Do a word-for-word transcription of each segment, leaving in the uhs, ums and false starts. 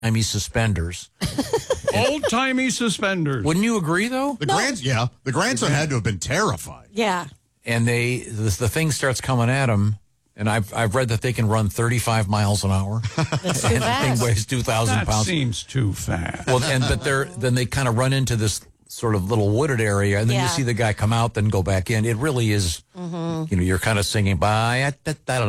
old-timey suspenders. Old-timey suspenders. Wouldn't you agree, though? The no. grand, yeah, the grandson had to have been terrified. Yeah. And they the, the thing starts coming at him, and I've I've read that they can run thirty-five miles an hour. That's too and fast. the thing weighs two thousand That pounds. seems too fast. Well, and but they're then they kind of run into this sort of little wooded area, and then Yeah. you see the guy come out, then go back in. It really is, mm-hmm. you know, you're kind of singing by little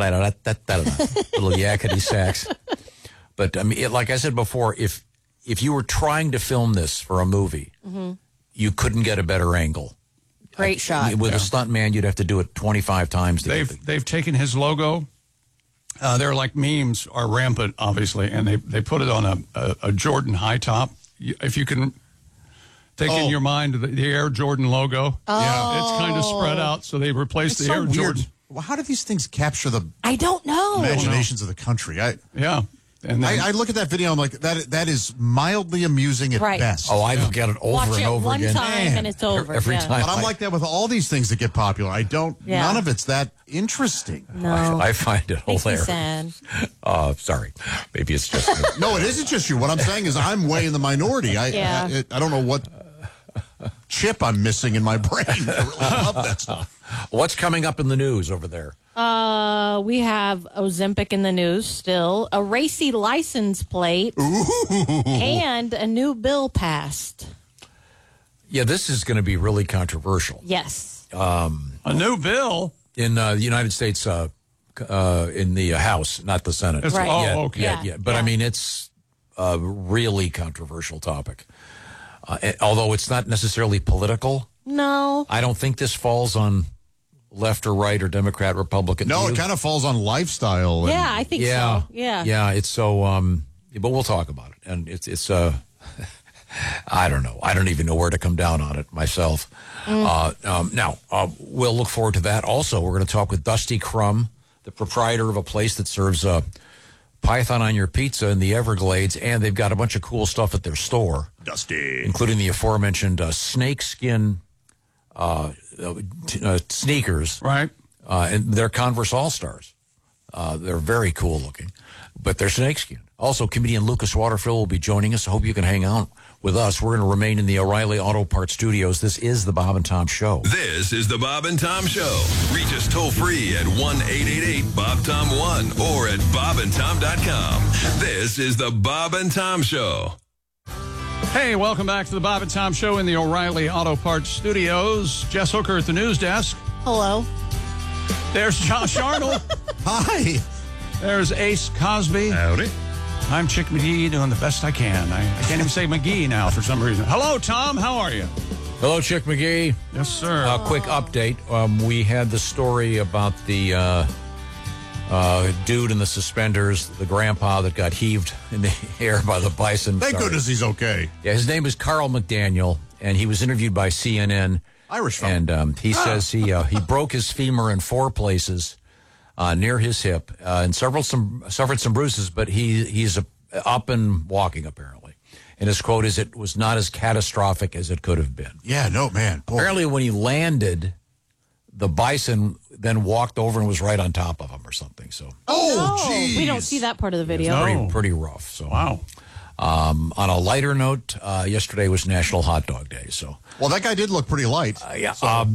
yakety sax. But I mean, it, like I said before, if if you were trying to film this for a movie, mm-hmm. you couldn't get a better angle. Great I, shot. With yeah. a stunt man, you'd have to do it twenty-five times. To they've get the, they've taken his logo. Uh, they're like memes are rampant, obviously, and they they put it on a a, a Jordan high top. If you can take oh. in your mind the, the Air Jordan logo, oh. yeah, it's kind of spread out. So they replaced It's the so Air weird. Jordan. Well, how do these things capture the I don't know. imaginations of the country? I Yeah. And then, I, I look at that video. I'm like, that that is mildly amusing at Right. best. oh, I look at it over Watch and it over one again. time Man. and it's over. Every yeah. time. But I'm like that with all these things that get popular. I don't. Yeah. None of it's that interesting. No. I, I find it Makes me hilarious. sad. Uh, sorry, maybe it's just me. No, it isn't just you. What I'm saying is I'm way in the minority. I Yeah. I, it, I don't know what chip I'm missing in my brain. I really love that stuff. What's coming up in the news over there? Uh, we have Ozempic in the news still, a racy license plate, Ooh. and a new bill passed. Yeah, this is going to be really controversial. Yes. Um, a new bill in uh, the United States, uh, uh, in the uh, House, not the Senate. It's- Right. oh, Yeah, okay. yeah, Yeah, yeah. But I yeah. mean, it's a really controversial topic. Uh, and- although it's not necessarily political, No. I don't think this falls on left or right or Democrat, Republican. No, view. it kind of falls on lifestyle. And, Yeah, I think yeah, so. Yeah. yeah. It's so. Um, but we'll talk about it, and it's it's. Uh, I don't know. I don't even know where to come down on it myself. Mm. Uh, um, now uh, we'll look forward to that. Also, we're going to talk with Dusty Crum, the proprietor of a place that serves uh, Python on your pizza in the Everglades, and they've got a bunch of cool stuff at their store, Dusty, including the aforementioned uh, snakeskin uh, t- uh, sneakers, right? Uh, and they're Converse All Stars. Uh, they're very cool looking, but they're snakeskin. Also, comedian Lucas Waterfield will be joining us. I hope you can hang out with us. We're going to remain in the O'Reilly Auto Parts studios. This is the Bob and Tom Show. This is the Bob and Tom Show. Reach us toll free at one eight eight eight Bob Tom one or at bob and tom dot com. This is the Bob and Tom Show. Hey, welcome back to the Bob and Tom Show in the O'Reilly Auto Parts Studios. Jess Hooker at the news desk. Hello. There's Josh Arnold. hi. There's Ace Cosby. Howdy. I'm Chick McGee doing the best I can. I, I can't even say McGee now for some reason. Hello, Tom. How are you? Hello, Chick McGee. Yes, sir. A quick update. Um, we had the story about the uh, uh, dude in the suspenders, the grandpa that got heaved in the air by the bison. Thank Sorry. goodness he's okay. Yeah, his name is Carl McDaniel, and he was interviewed by C N N. Irish fellow. And um, he Ah. says he uh, he broke his femur in four places uh, near his hip uh, and several some suffered some bruises, but he he's uh, up and walking apparently. And his quote is, "It was not as catastrophic as it could have been." Yeah, no, man. Boy. Apparently, when he landed, the bison then walked over and was right on top of him or something. So Oh, No, geez. we don't see that part of the video. No. pretty pretty rough. So Wow. Um, on a lighter note, uh, yesterday was National Hot Dog Day. So Well, that guy did look pretty light. uh, yeah, um,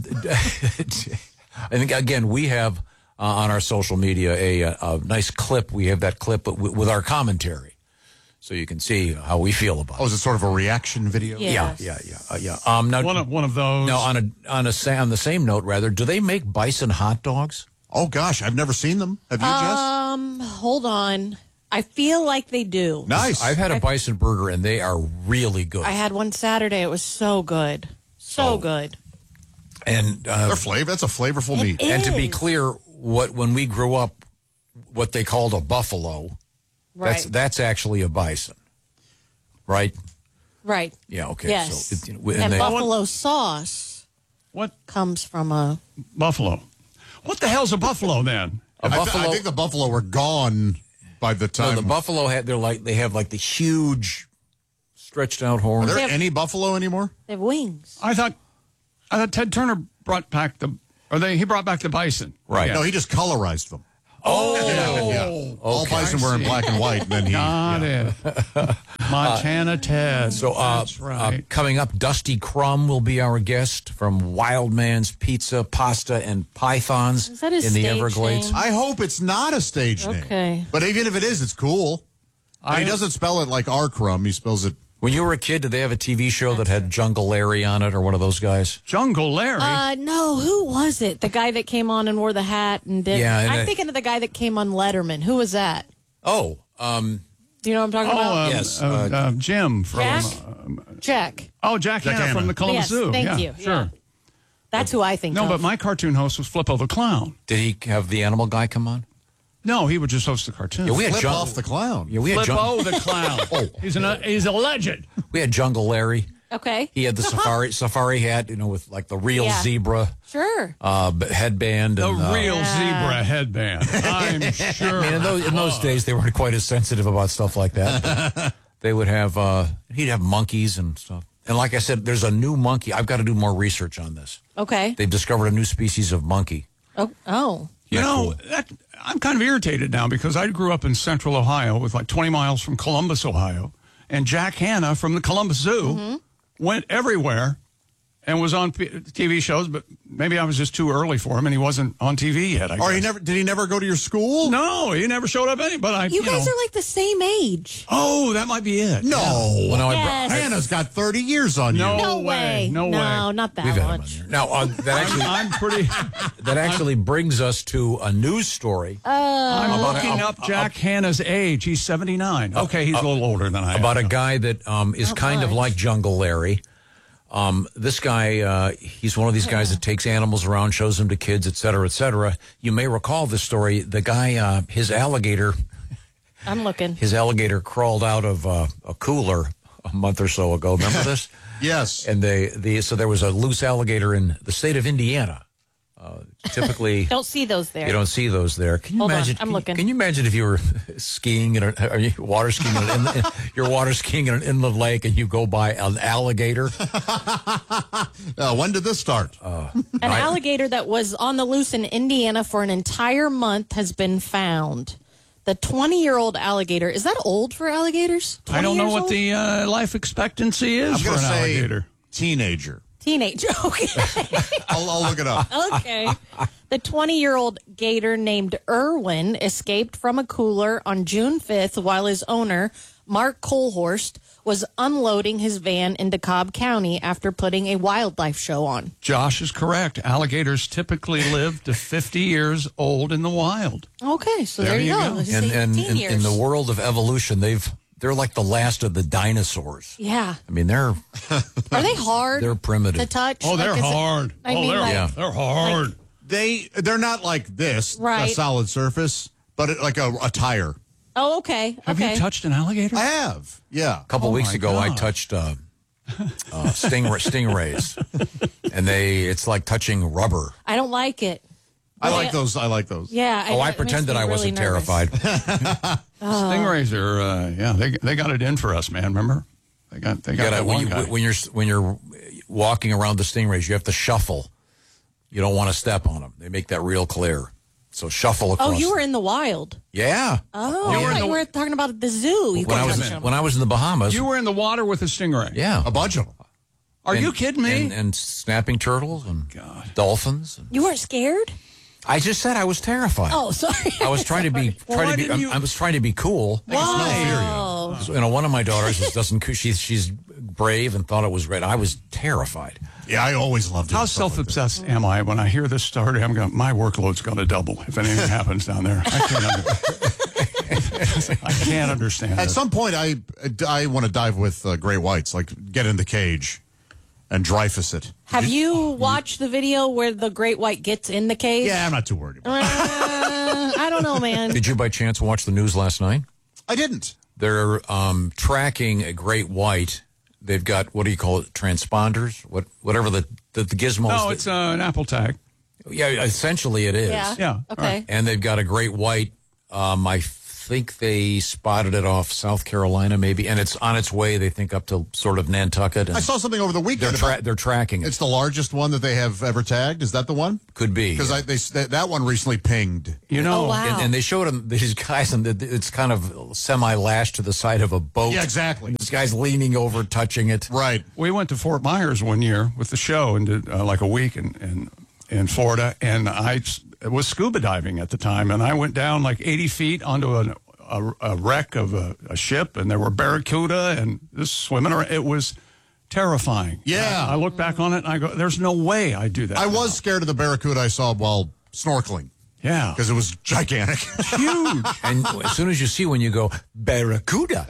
I think again we have uh, on our social media a, a, a nice clip. We have that clip with, with our commentary, so you can see how we feel about Oh, it. is it sort of a reaction video? Yeah. Yeah, yeah, yeah, uh, yeah. Um, now, One of one of those. now on a on a sa- on the same note, rather, do they make bison hot dogs? Oh, gosh, I've never seen them. Have you, Um, hold on. I feel like they do. Jess? Nice. I've had a bison burger and they are really good. I had one Saturday. It was so good. So Oh. good. and uh, They're flavor. That's a flavorful meat. is. and to be is. clear, what when we grew up, what they called a buffalo, Right. that's that's actually a bison, right? right. Yeah. Okay. Yes. So it, and and they- buffalo sauce What comes from a. buffalo? What the hell's a buffalo then? a I, th- buffalo. I think the buffalo were gone by the no, time. the buffalo had they're like they have like the huge stretched out Are horns. there They have- any buffalo anymore? They have wings. I thought I thought Ted Turner brought back the or they he brought back the bison. Right. Yeah. No, he just colorized them. Oh, Yeah. All Okay. bison were in black and white. And then he. got yeah. it. Montana Ted. So, uh, That's right. uh, coming up, Dusty Crumb will be our guest from Wildman's Pizza, Pasta, and Pythons Is that his in the stage Everglades. name? I hope it's not a stage name. Okay. But even if it is, it's cool. And I- he doesn't spell it like our crumb. He spells it. When you were a kid, did they have a T V show that had Jungle Larry on it or one of those guys? Jungle Larry. Uh, no, who was it? The guy that came on and wore the hat and did. Yeah, and I'm I- thinking of the guy that came on Letterman. Who was that? Oh, um, Do you know what I'm talking oh, about? um, Yes, uh, uh, uh, Jim from. Jack? um, Jack. oh, Jack, Jack Hanna Hanna. from the Columbus Yes, Zoo. thank yeah, you. Sure. Yeah. That's who I think No, of. but my cartoon host was Flippo the Clown. did he have the animal guy come on? No, he would just host the cartoon. Yeah, we had Flip Jung- off the clown. Yeah, we had, Jung- Flippo the Clown. oh, he's an he's a legend. we had Jungle Larry. Okay. He had the safari safari hat, you know, with like the real Yeah. zebra Sure. uh, b- headband. The and, uh, real zebra headband. I'm sure. I mean, in those, in those days, they weren't quite as sensitive about stuff like that. but they would have, uh, he'd have monkeys and stuff. And like I said, there's a new monkey. I've got to do more research on this. Okay. They've discovered a new species of monkey. Oh. Oh. You Yeah, know, cool. that, I'm kind of irritated now because I grew up in central Ohio, with like twenty miles from Columbus, Ohio, and Jack Hanna from the Columbus Zoo Mm-hmm. went everywhere and was on P- T V shows, but maybe I was just too early for him and he wasn't on T V yet. I Or he guess. never did he never go to your school? No, he never showed up any. But I, You you guys know, are like the same age. oh, that might be it. No. Well, now I br- Yes. Hannah's got thirty years on No. you. No way. way. No No, way. not that We've had him on much. here. Now, uh, that I'm, actually I'm pretty. that actually brings us to a news story I'm About looking a- up Jack Hanna's age. He's seventy-nine. Okay, he's a little older than I am. about a guy that um, is Not kind of much. like Jungle Larry. Um, this guy, uh, he's one of these guys that takes animals around, shows them to kids, et cetera, et cetera. You may recall this story. The guy, uh, his alligator, I'm looking. his alligator crawled out of uh, a cooler a month or so ago. Remember this? Yes. And they, the so there was a loose alligator in the state of Indiana. Uh, typically, Don't see those there. you don't see those there. Can you Hold on, imagine? I'm can, looking. Can you imagine if you were skiing in a, are you water skiing in an inland, you're water skiing in an inland lake and you go by an alligator? Uh, when did this start? An alligator that was on the loose in Indiana for an entire month has been found. The twenty-year-old alligator, is that old for alligators? I don't twenty know years what old? the uh, life expectancy is I'm for going an to say alligator. teenager. Teenage. Okay. I'll, I'll look it up. Okay. The twenty-year-old gator named Irwin escaped from a cooler on June fifth while his owner, Mark Colhorst, was unloading his van into Cobb County after putting a wildlife show on. Josh is correct. Alligators typically live to fifty years old in the wild. Okay, so There there, you you go. go. Let's And, say and fifteen in, years. in the world of evolution, they've they're like the last of the dinosaurs. yeah. I mean, they're Are they hard They're primitive. to touch? Oh, they're Like, is it- hard. I oh, mean, they're, like, Yeah. they're hard. They they're not like this, a Right. solid surface, but it, like a, a tire. Oh, okay. Have okay. you touched an alligator? I have. Yeah. A couple Oh, weeks my ago, I God. touched uh, uh, sting, stingrays, and they it's like touching rubber. I don't like it. I Yeah. like those. I like those. Yeah. Oh, I it makes pretended me I really wasn't nervous. terrified. Stingrays are, uh, yeah, they they got it in for us, man. Remember? They got they You got gotta, that when, one you, guy. when you're when you're walking around the stingrays, you have to shuffle. You don't want to step on them. They make that real clear. So shuffle across. Oh, you were them. in the wild. Yeah. Oh, You I were in thought the- you were talking about at the zoo. You When I couldn't was touch them. when I was in the Bahamas. You were in the water with a stingray. yeah. A bunch of them. Are And- you kidding me? And, and snapping turtles and God. dolphins. And You weren't scared? I just said I was terrified. Oh, sorry. I was trying to be Well, trying why to be. didn't you- I was trying to be cool. Wow. So, you know, one of my daughters is, doesn't. She's she's brave and thought it was red. I was terrified. Yeah, I always loved it. How self-obsessed am I? When I hear this story, I'm going. My workload's going to double if anything happens down there. I can't. Under- I can't understand. At it. some point, I I want to dive with uh, gray whites, like get in the cage and Dreyfus it. Have you watched the video where the great white gets in the cage? Yeah, I'm not too worried about it. Uh, I don't know, man. Did you by chance watch the news last night? I didn't. They're um, tracking a great white. They've got what do you call it? Transponders? What whatever the the, the gizmos. No, that- it's uh, an Apple tag. yeah. Essentially, it is. Yeah. Yeah, Okay. And they've got a great white. Um, I think they spotted it off South Carolina, maybe, and it's on its way. They think up to sort of Nantucket. And I saw something over the they're weekend. tra- about- they're tracking it. It's the largest one that they have ever tagged. Is that the one? Could be Because yeah. I they that, that one recently pinged. You know, Oh, wow. and, and they showed them these guys, and it's kind of semi lashed to the side of a boat. Yeah, exactly. This guy's leaning over, touching it. Right. we went to Fort Myers one year with the show and did uh, like a week in, in, in Florida, and I s- was scuba diving at the time, and I went down like eighty feet onto an, a, a wreck of a, a ship, and there were barracuda and this swimming around. It was terrifying. Yeah. I, I look back on it and I go, there's no way I'd do that. I now. was scared of the barracuda I saw while snorkeling Yeah. because it was gigantic. Huge. And as soon as you see one, you go, Barracuda.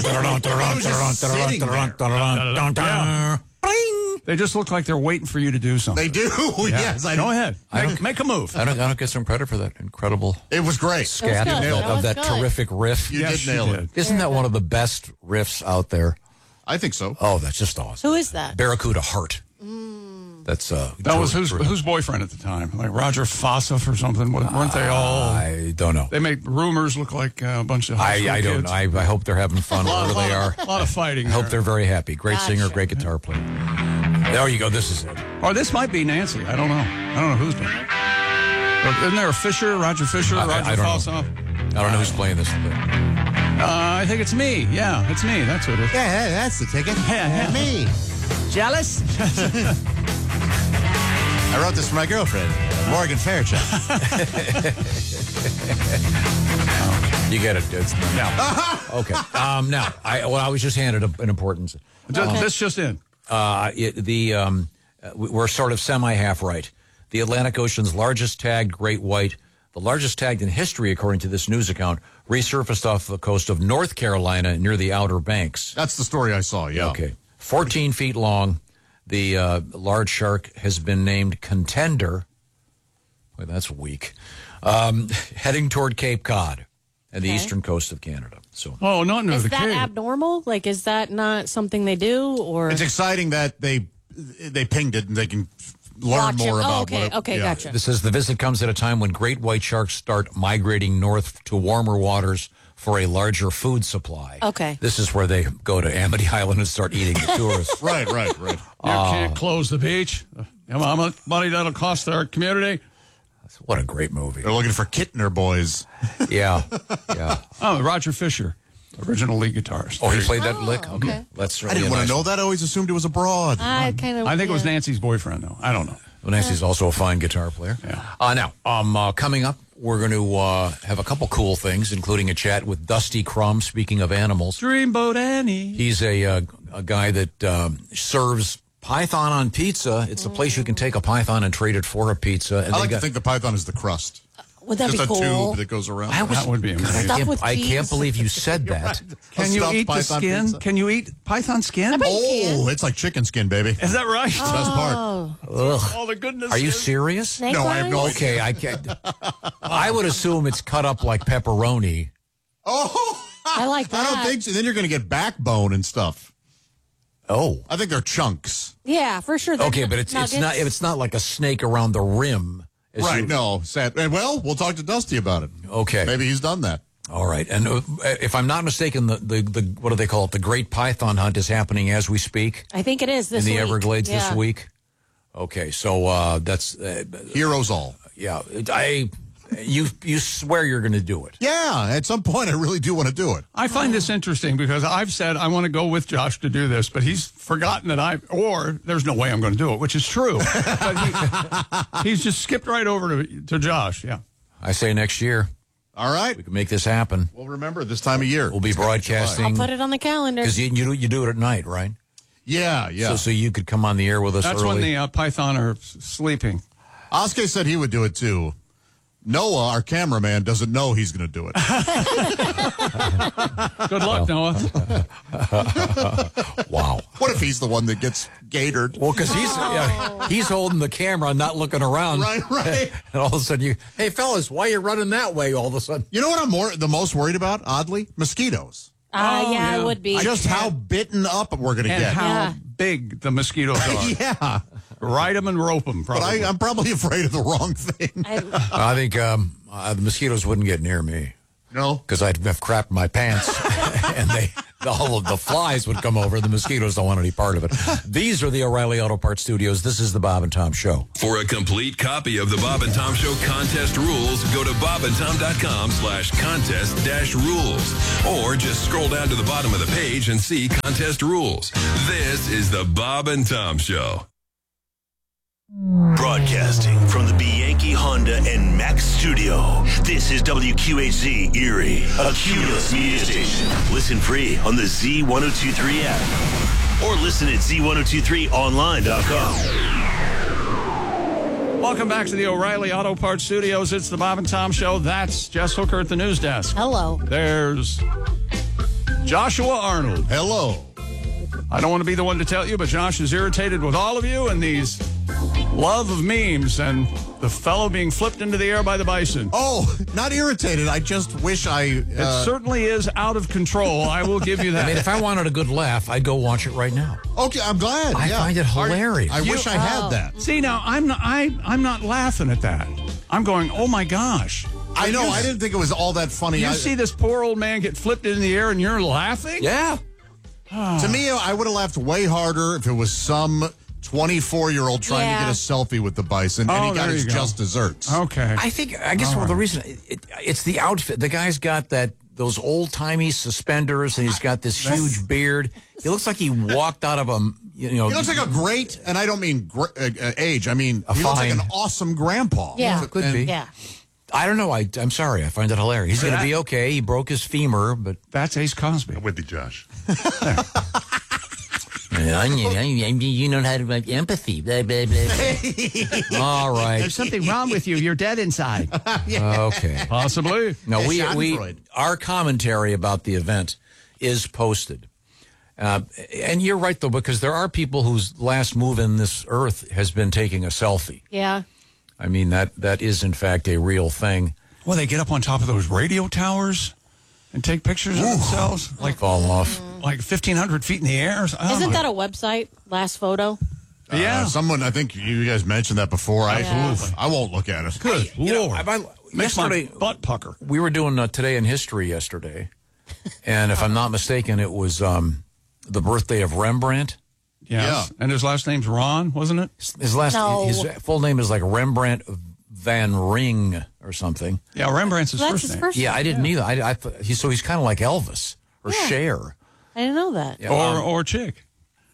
They just look like they're waiting for you to do something. They do. Yes. I Go know. ahead. Make, make a move. I don't, I don't get some credit for that incredible It was great. scat good. of, That of was that good. terrific riff. You Yes, did nail you it. did. Isn't that one of the best riffs out there? I think so. Oh, that's just awesome. Who is that? Barracuda Heart. That's uh. That was ter- whose, ter- whose boyfriend at the time? Like Roger Fossif or something? Weren't they all? I don't know. They make rumors look like uh, a bunch of high school I, I don't. kids. I, I hope they're having fun wherever they are. A lot of fighting. I hope there. they're very happy. Great singer, Gotcha. great guitar player. There you go. This is it. Or this might be Nancy. I don't know. I don't know who's doing it. But isn't there a Fisher, Roger Fisher, I- I- Roger I don't know. Fossif? I don't know who's playing this. But Uh, I think it's me. Yeah, it's me. That's who it is. Yeah, that's the ticket. Yeah, yeah. Me. Jealous? I wrote this for my girlfriend, Morgan Fairchild. you get it. It's now. Okay. Um, now, I well, I was just handed a, an importance. Just, This just in. Uh, it, the um, uh, we're sort of semi half right. The Atlantic Ocean's largest tagged great white, the largest tagged in history, according to this news account, resurfaced off the coast of North Carolina near the Outer Banks. That's the story I saw, yeah. Okay, fourteen feet long. The uh, large shark has been named Contender. Boy, that's weak. Um, heading toward Cape Cod and the Okay. eastern coast of Canada. So Oh, not near Is the that cave. abnormal? Like, is that not something they do? Or It's exciting that they they pinged it and they can learn Watch more it. about Oh, okay, what it, okay, yeah. gotcha. this says the visit comes at a time when great white sharks start migrating north to warmer waters for a larger food supply. Okay. This is where they go to Amity Island and start eating the tourists. Right, right, right. You can't close the beach. You know how much money that'll cost our community? What a great movie. They're looking for Kittner boys. Yeah, yeah. Oh, Roger Fisher, original lead guitarist. Oh, he played that lick? Oh, Okay. okay. That's I didn't want nice to know that. I always assumed it was abroad. I kind of. I think it was Nancy's boyfriend, though. I don't know. Well, Nancy's also a fine guitar player. Yeah. Uh, now, um, uh, coming up, we're going to uh, have a couple cool things, including a chat with Dusty Crum, speaking of animals. Dreamboat Annie. He's a, uh, a guy that um, serves python on pizza. It's a place you can take a python and trade it for a pizza. And I they like got, to think the python is the crust. Would that Just be a cool? tube that goes around. I was, That would be God, I amazing. Stuff can't, with I peas. can't believe you said that. Can A you stuffed eat the python skin? pizza. Can you eat python skin? bet- Oh, it's like chicken skin, baby. Is that right? Best part. Oh, Ugh. All the goodness. Are you is- serious? snake No, I have no lines? Okay, I can't. I would assume it's cut up like pepperoni. Oh, I like that. I don't think so. Then you're going to get backbone and stuff. Oh. I think they're chunks. Yeah, for sure. They're Okay, n- but it's it's nuggets. not it's not like a snake around the rim. as Right, you- no. Sad. and Well, we'll talk to Dusty about it. Okay. Maybe he's done that. All right. And uh, if I'm not mistaken, the, the, the what do they call it? The Great Python Hunt is happening as we speak I think it is this in the week. Everglades Yeah. this week. Okay, so uh, that's uh, Heroes all. yeah. it- I you you swear you're going to do it. Yeah, at some point, I really do want to do it. I find this interesting because I've said I want to go with Josh to do this, but he's forgotten that I, or there's no way I'm going to do it, which is true. But he, he's just skipped right over to, to Josh. Yeah. I say next year All right. we can make this happen. We'll remember this time of year. We'll be It's gonna July. broadcasting Put it on the calendar. because you, you do- you do it at night, right? Yeah, yeah. So so you could come on the air with us That's early. when the uh, python are s- sleeping. Oskar said he would do it too. Noah, our cameraman, doesn't know he's going to do it. Good luck, Noah. Wow. What if he's the one that gets gatored? Well, because he's yeah, he's holding the camera, not looking around. Right, right. And all of a sudden, you, hey fellas, why are you running that way? All of a sudden, You know what I'm more the most worried about? Oddly, mosquitoes. Uh, Oh, yeah, yeah. it would be. Just how bitten up we're going to And get. how Yeah. big the mosquitoes are. Yeah, Ride them and rope them, but probably. I, I'm probably afraid of the wrong thing. I, I think um, uh, the mosquitoes wouldn't get near me. No. Because I'd have crapped my pants, and they all of the flies would come over. The mosquitoes don't want any part of it. These are the O'Reilly Auto Parts Studios. This is the Bob and Tom Show. For a complete copy of the Bob and Tom Show contest rules, go to bobandtom.com slash contest dash rules. Or just scroll down to the bottom of the page and see contest rules. This is the Bob and Tom Show. Broadcasting from the Bianchi Honda and Mack studio. This is W Q H Z Erie, a Cumulus media station. Listen free on the Z one oh two three app or listen at Z one oh two three online dot com. Welcome back to the O'Reilly Auto Parts Studios. It's the Bob and Tom Show. That's Jess Hooker at the news desk. Hello. There's Joshua Arnold. Hello. I don't want to be the one to tell you, but Josh is irritated with all of you and these love of memes and the fellow being flipped into the air by the bison. Oh, not irritated. I just wish I... It Uh, certainly is out of control. I will give you that. I mean, if I wanted a good laugh, I'd go watch it right now. okay, I'm glad. I yeah. find it hilarious. I wish I had Oh. that. See, now, I'm not, I, I'm not laughing at that. I'm going, oh, my gosh. I know. You- I didn't think it was all that funny. You I, see this poor old man get flipped in the air and you're laughing? Yeah. To me, I would have laughed way harder if it was some twenty-four-year-old trying Yeah. to get a selfie with the bison, and Oh, he got there his you go. just desserts. Okay. I think, I guess well, the reason, it, it, it's the outfit. The guy's got that, those old-timey suspenders, and he's got this huge beard. He looks like he walked out of a, you know. He looks like a great, and I don't mean gr- uh, uh, age. I mean, A he looks like fine- an awesome grandpa. Yeah. Could And- be. Yeah. I don't know. I, I'm sorry. I find it hilarious. He's going to be okay. He broke his femur, but. That's Ace Cosby. with you, Josh. You know how to have empathy. Blah, blah, blah. All right. something wrong with you. You're dead inside. Okay. Possibly. No, we, we Schadenfreude. our commentary about the event is posted. Uh, and you're right, though, because there are people whose last move in this earth has been taking a selfie. Yeah. I mean, that that is, in fact, a real thing. Well, they get up on top of those radio towers and take pictures of themselves like Fall off. like fifteen hundred feet in the air. I Isn't don't that know. a website? Last photo? Uh, Yeah. someone, I think you guys mentioned that before. I, Yeah. oof, I won't look at it. Good You know, Lord. I- I- Makes yesterday, my butt pucker. we were doing uh, Today in History yesterday. And if I'm not mistaken, it was um, the birthday of Rembrandt. Yes. Yeah. And his last name's Ron, wasn't it? His last, No. his full name is like Rembrandt Van Ring or something. Yeah, Rembrandt's his That's first his name. first Yeah, I didn't either. I, I thought he, so he's kind of like Elvis or Yeah. Cher. I didn't know that. Yeah, Or um, or chick.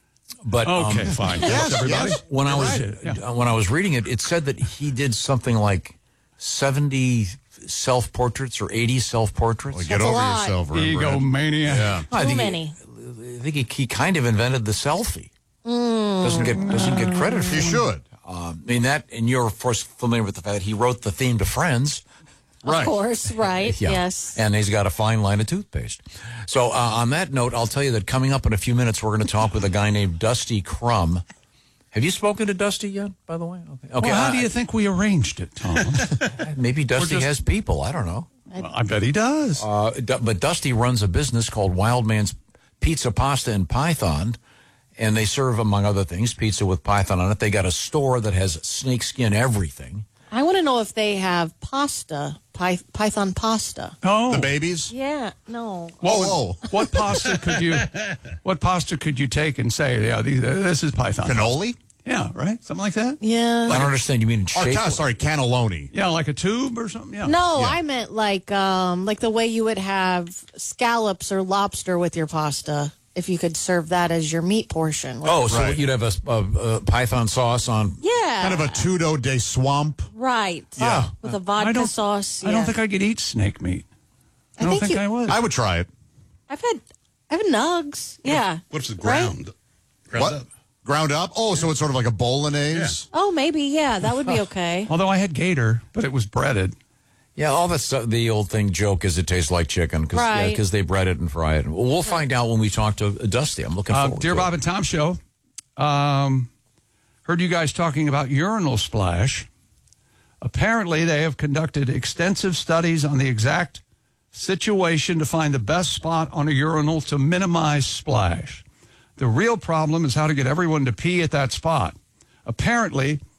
but um, Okay, fine. Yes, everybody. yes. when I You're was right. uh, when I was reading it, it said that he did something like seventy self portraits or eighty self portraits. Well, get That's a over lot. yourself, Rembrandt. Egomaniac. Yeah. I Too think many. He, I think he, he kind of invented the selfie. Doesn't get doesn't get credit for You it. should. Um, I mean that, and you're of course familiar with the fact that he wrote the theme to Friends. Right. Of course, right. Yeah. Yes. And he's got a fine line of toothpaste. So uh, on that note, I'll tell you that coming up in a few minutes, we're going to talk with a guy named Dusty Crum. Have you spoken to Dusty yet, by the way? Okay. Okay. Well, how uh, do you think we arranged it, Tom? maybe Dusty just- has people. I don't know. Well, I bet he does. Uh, D- but Dusty runs a business called Wild Man's Pizza, Pasta, and Python. And they serve, among other things, pizza with Python on it. They got a store that has snakeskin everything. I want to know if they have pasta, py- Python pasta. oh, The babies? Yeah. No. Whoa, whoa. what pasta could you? What pasta could you take and say, yeah, these, this is Python? Cannoli? Yeah, right, something like that. Yeah. I don't understand. You mean in Or, shape? ca- sorry, cannelloni. Yeah, like a tube or something. Yeah. No, Yeah. I meant like um like the way you would have scallops or lobster with your pasta. If you could serve that as your meat portion. Oh, so Right. you'd have a, a, a Python sauce on. yeah. Kind of a tudo de swamp. right. Yeah. With a I vodka don't, sauce. I don't yeah. think I could eat snake meat. I, I don't think think you- I would. I would try it. I've had I've had nugs. Yeah. What if it's Right? ground? Ground What? up. Ground up? Oh, so it's sort of like a bolognese? Oh, maybe. Yeah, that would be okay. Although I had gator, but it was breaded. Yeah, all that stuff. The old thing joke is it tastes like chicken because Right. they bread it and fry it. Well, we'll find out when we talk to Dusty. I'm looking Uh, forward Dear to Bob it. and Tom Show, um, heard you guys talking about urinal splash. Apparently, they have conducted extensive studies on the exact situation to find the best spot on a urinal to minimize splash. The real problem is how to get everyone to pee at that spot. Apparently,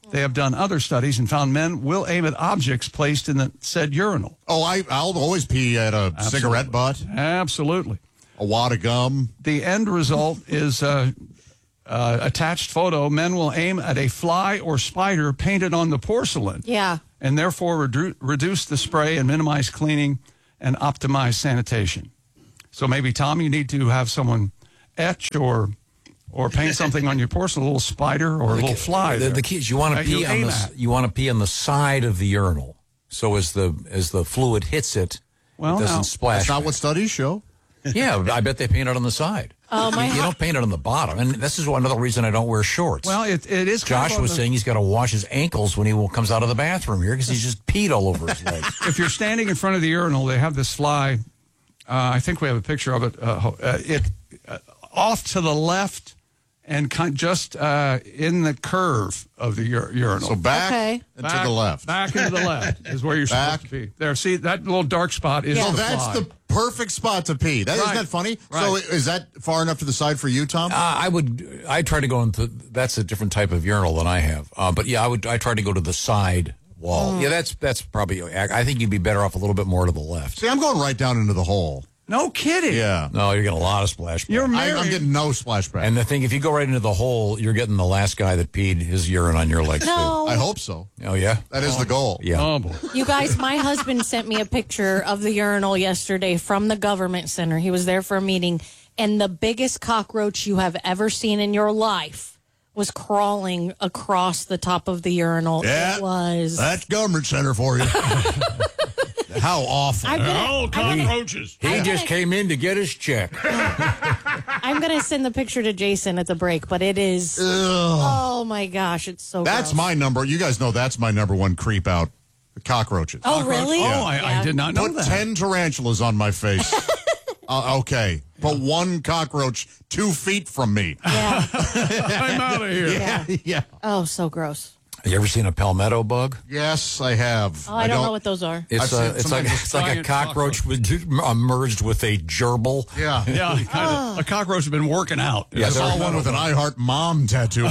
They have done other studies and found men will aim at objects placed in the said urinal. Oh, I, I'll always pee at a Absolutely. cigarette butt, Absolutely. a wad of gum. The end result is uh, uh, attached photo. Men will aim at a fly or spider painted on the porcelain. Yeah. And therefore redu- reduce the spray and minimize cleaning and optimize sanitation. So maybe, Tom, you need to have someone etch or or paint something on your porcelain, a little spider or a little fly. The, there. the key is you want to That you pee on aim the at. you want to pee on the side of the urinal. So as the as the fluid hits it, Well, it doesn't now- splash. That's not back. what studies show. Yeah, I bet they paint it on the side. Oh, my you, you don't paint it on the bottom. And this is another reason I don't wear shorts. Well, it, it is. kind Josh of was on the- saying he's got to wash his ankles when he comes out of the bathroom here because he's just peed all over his legs. if you're standing in front of the urinal, they have this fly. Uh, I think we have a picture of it. Uh, ho- uh, it uh, off to the left and kind just uh, in the curve of the ur- urinal. So back Okay. and Back- to the left. Back and to the left is where you're Back. supposed to be. There, see that little dark spot is Yeah. So the that's fly. the perfect spot to pee. That, Right. Isn't that funny? So Right. is that far enough to the side for you, Tom? Uh, I would. I try to go into. That's a different type of urinal than I have. Uh, but yeah, I would. I try to go to the side wall. Yeah, that's that's probably. I think you'd be better off a little bit more to the left. See, I'm going right down into the hole. No kidding. Yeah. No, you're getting a lot of splash. You're back. I, married. I'm getting no splashback. And the thing, if you go right into the hole, you're getting the last guy that peed his urine on your legs No. I hope so. too. Oh yeah. That is the goal. Yeah. Oh boy. You guys, my husband sent me a picture of the urinal yesterday from the government center. He was there for a meeting, and the biggest cockroach you have ever seen in your life was crawling across the top of the urinal. Yeah. It was. That's government center for you. How awful. I'm gonna, Oh, I'm gonna, cockroaches. He just came in to get his check. I'm gonna send the picture to Jason at the break, but it is. Oh my gosh, it's so. That's gross. my number. You guys know that's my number one creep out. Cockroaches. Oh really? Oh, I, Yeah. I did not know Put that. ten tarantulas on my face. uh, okay. Put one cockroach two feet from me. Yeah. I'm out of here. Yeah. Yeah. Oh, so gross. You ever seen a palmetto bug? Yes, I have. Oh, I, don't know what those are. It's I've a, seen it's some like of it's like a giant cockroach with, uh, merged with a gerbil. Yeah. Yeah, kind of. A cockroach has been working out. Yeah, I saw they're- one with an I Heart Mom tattoo.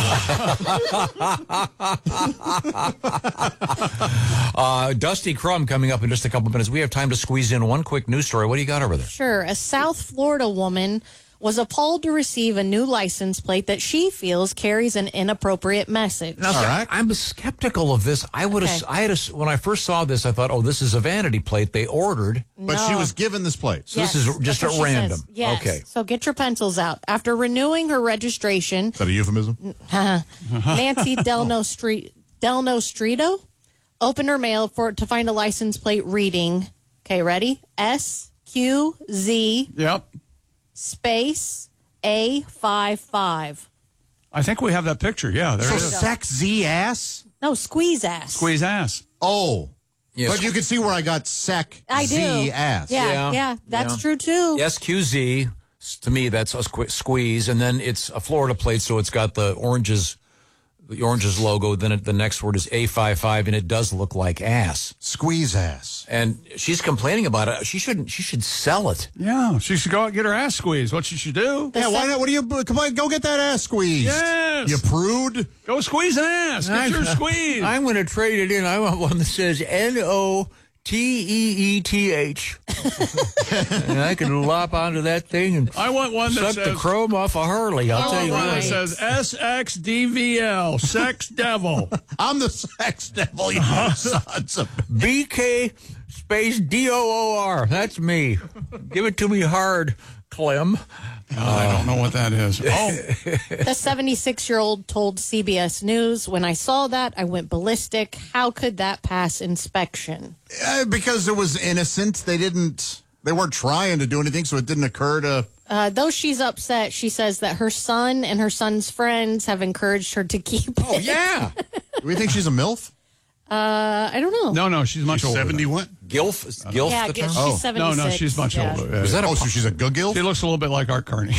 Uh, Dusty Crumb coming up in just a couple minutes. We have time to squeeze in one quick news story. What do you got over there? Sure. A South Florida woman was appalled to receive a new license plate that she feels carries an inappropriate message. Now, All right. I'm skeptical of this. I would have. Okay. I had. A, when I first saw this, I thought, "Oh, this is a vanity plate they ordered." But she No. was given this plate. So this is just that's at what she random. says. Yes. Okay. So get your pencils out. After renewing her registration, Is that a euphemism? Nancy Delno Street Delno Streeto opened her mail for to find a license plate reading. Okay, ready? S Q Z Yep. space A five five. I think we have that picture. Yeah, there So it is. sex Z ass? No, squeeze ass. Squeeze ass. Oh. Yes. But you can see where I got sec I do. Z ass. Yeah, Yeah, yeah, that's yeah. true too. S Q Z. To me, that's a squ- squeeze, and then it's a Florida plate, so it's got the oranges, the oranges logo. Then it, the next word is A fifty-five, and it does look like ass. Squeeze ass. And she's complaining about it. She shouldn't. She should sell it. Yeah, she should go out and get her ass squeezed. What she should do? The Yeah, why sec- not? What do you, come on, go get that ass squeezed. Yes. You prude. Go squeeze an ass. Get your squeeze. I'm going to trade it in. I want one that says N O T E E T H. And I can lop onto that thing and I want one that suck says. the chrome off a Harley. I'll I tell want you one what. that says S X D V L, sex devil. I'm the sex devil, you sons of... B K space D O O R. That's me. Give it to me hard, Clem. I don't know what that is. Oh, The seventy-six-year-old told C B S News, when I saw that, I went ballistic. How could that pass inspection? Uh, because it was innocent. They didn't... They weren't trying to do anything, so it didn't occur to... Uh, though she's upset, she says that her son and her son's friends have encouraged her to keep Oh, it. yeah. Do we think she's a MILF? Uh, I don't know. no, no, she's much older. seventy-one? Gilf? Is Gilf yeah, the she's term? Oh. seventy-six. No, no, she's much Yeah. older. Is that a Oh, so she's a good gilf? She looks a little bit like Art Carney.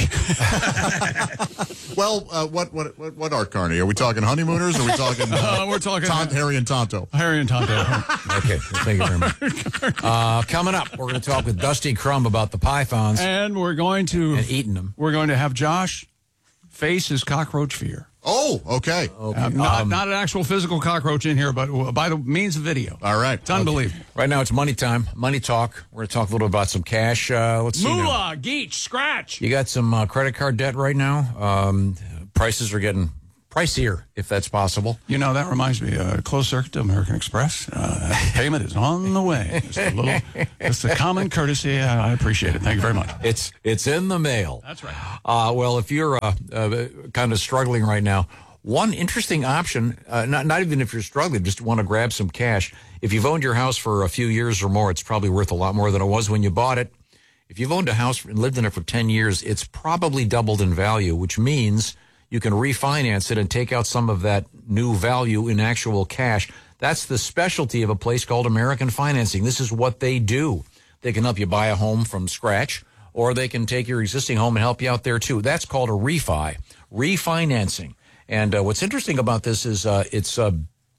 Well, uh, what, what what what Art Carney? Are we talking honeymooners? Or are we talking uh, Uh, we're talking Ton- Harry and Tonto? Harry and Tonto. Okay, thank you very much. Uh, coming up, we're going to talk with Dusty Crumb about the pythons And we're going to and eating them. we're going to have Josh face his cockroach fear. Oh, okay. Uh, not, not an actual physical cockroach in here, but by the means of video. All right. It's unbelievable. Right now it's money time, money talk. We're going to talk a little about some cash. Uh, let's see now. Moolah, Geach, Scratch. You got some uh, credit card debt right now. Um, prices are getting pricier, if that's possible. You know, that reminds me, uh, closed circuit to American Express. Uh, payment is on the way. Just a little, just a common courtesy. Uh, I appreciate it. Thank you very much. It's it's in the mail. That's right. Uh, well, if you're uh, uh, kind of struggling right now, one interesting option, uh, not, not even if you're struggling, just want to grab some cash. If you've owned your house for a few years or more, it's probably worth a lot more than it was when you bought it. If you've owned a house and lived in it for ten years, it's probably doubled in value, which means you can refinance it and take out some of that new value in actual cash. That's the specialty of a place called American Financing. This is what they do. They can help you buy a home from scratch, or they can take your existing home and help you out there too. That's called a refi, refinancing. And uh, what's interesting about this is uh, it's uh,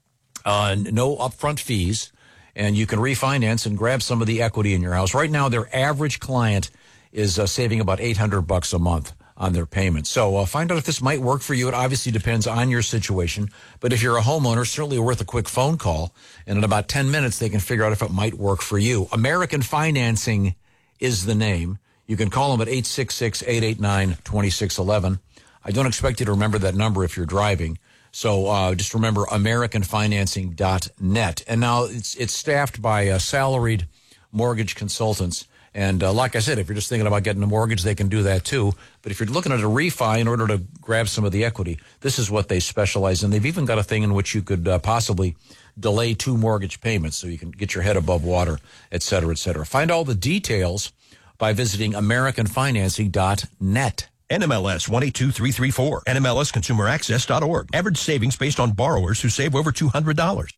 uh, no upfront fees, and you can refinance and grab some of the equity in your house. Right now, their average client is uh, saving about eight hundred bucks a month on their payments. So uh, find out if this might work for you. It obviously depends on your situation. But if you're a homeowner, certainly worth a quick phone call. And in about ten minutes, they can figure out if it might work for you. American Financing is the name. You can call them at eight six six, eight eight nine, two six one one. I don't expect you to remember that number if you're driving. So uh, just remember american financing dot net. And now it's, it's staffed by uh, salaried mortgage consultants. And uh, like I said, if you're just thinking about getting a mortgage, they can do that too. But if you're looking at a refi in order to grab some of the equity, this is what they specialize in. They've even got a thing in which you could uh, possibly delay two mortgage payments so you can get your head above water, et cetera, et cetera. Find all the details by visiting american financing dot net. N M L S one eight two three three four, N M L S consumer access dot org. Average savings based on borrowers who save over two hundred dollars.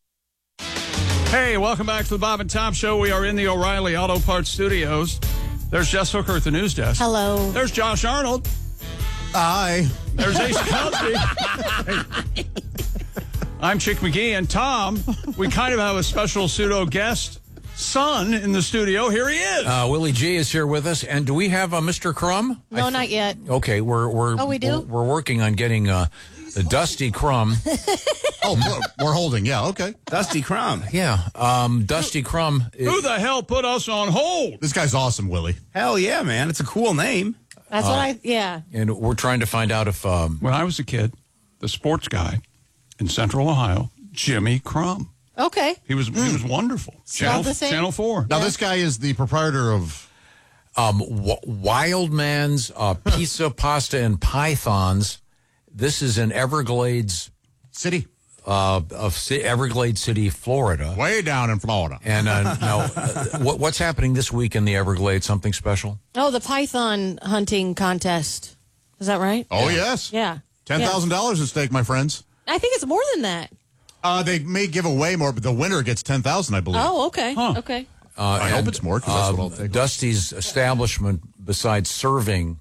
Hey, welcome back to the Bob and Tom Show. We are in the O'Reilly Auto Parts Studios. There's Jess Hooker at the news desk. Hello. There's Josh Arnold. Hi. There's Ace Cosby. I'm Chick McGee. And Tom, we kind of have a special pseudo guest son in the studio. Here he is. Uh, Willie G is here with us. And do we have uh, Mister Crumb? No, not yet. Okay, we're we're Oh, we do? We're, we're working on getting uh, the Dusty Crumb. Oh, we're, we're holding. Yeah, okay. Dusty Crumb. Yeah, um, Dusty Crumb. Who the hell put us on hold? This guy's awesome, Willie. Hell yeah, man. It's a cool name. That's what I, yeah. And we're trying to find out if um, When I was a kid, the sports guy in Central Ohio, Jimmy Crumb. Okay. He was he was wonderful. Channel, the same? Channel four. Now, this guy is the proprietor of... um, w- Wildman's uh, Pizza, Pasta, and Pythons. This is in Everglades, City. uh, of C- Everglades City, Florida. Way down in Florida. And uh, now, uh, what, what's happening this week in the Everglades? Something special? Oh, the python hunting contest. Is that right? Oh, yes. Yeah. ten thousand dollars at stake, my friends. Yeah. I think it's more than that. Uh, they may give away more, but the winner gets ten thousand dollars, I believe. Oh, okay. Okay. Uh, I hope and, it's more, 'cause that's what I'll um, take. Dusty's establishment, besides serving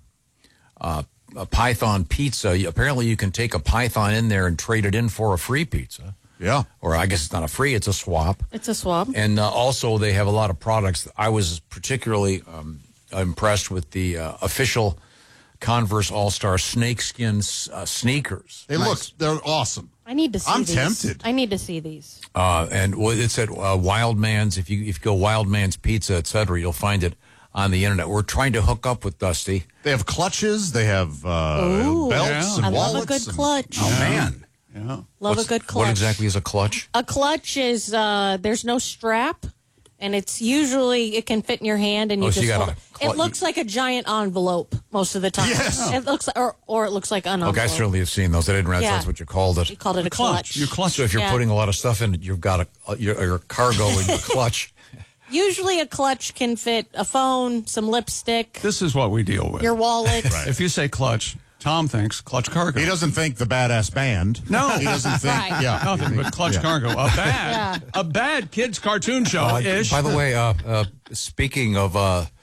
uh, a Python pizza, you- apparently you can take a Python in there and trade it in for a free pizza. Yeah. Or I guess it's not a free, it's a swap. It's a swab. And uh, also they have a lot of products. I was particularly um, impressed with the uh, official Converse All-Star snakeskin uh, sneakers. They look, they're awesome. I need to see I'm these. tempted. I need to see these. Uh, and well, it's at uh, Wildman's. If you if you go Wildman's Pizza, et cetera, you'll find it on the internet. We're trying to hook up with Dusty. They have clutches. They have uh, Ooh. belts Yeah. and I wallets. love a good and- clutch. Oh, man. Yeah. Love What's- a good clutch. What exactly is a clutch? A clutch is uh, there's no strap, and it's usually it can fit in your hand, and you Oh, so just you got hold a it. clu- It looks like a giant envelope most of the time. Yes. It looks or or it looks like an envelope. Okay, I certainly have seen those. I didn't realize Yeah. that's what you called it. You called it a clutch. Your clutch. So if you're Yeah. putting a lot of stuff in it, you've got a, a your, your cargo in your clutch. Usually, a clutch can fit a phone, some lipstick, This is what we deal with. your wallet. If you say clutch, Tom thinks clutch cargo. He doesn't think the badass band. No. He doesn't think, Right. yeah. Nothing but clutch Yeah. cargo. A bad, a bad kids cartoon show Uh, ish. by the way, uh, uh, speaking of uh,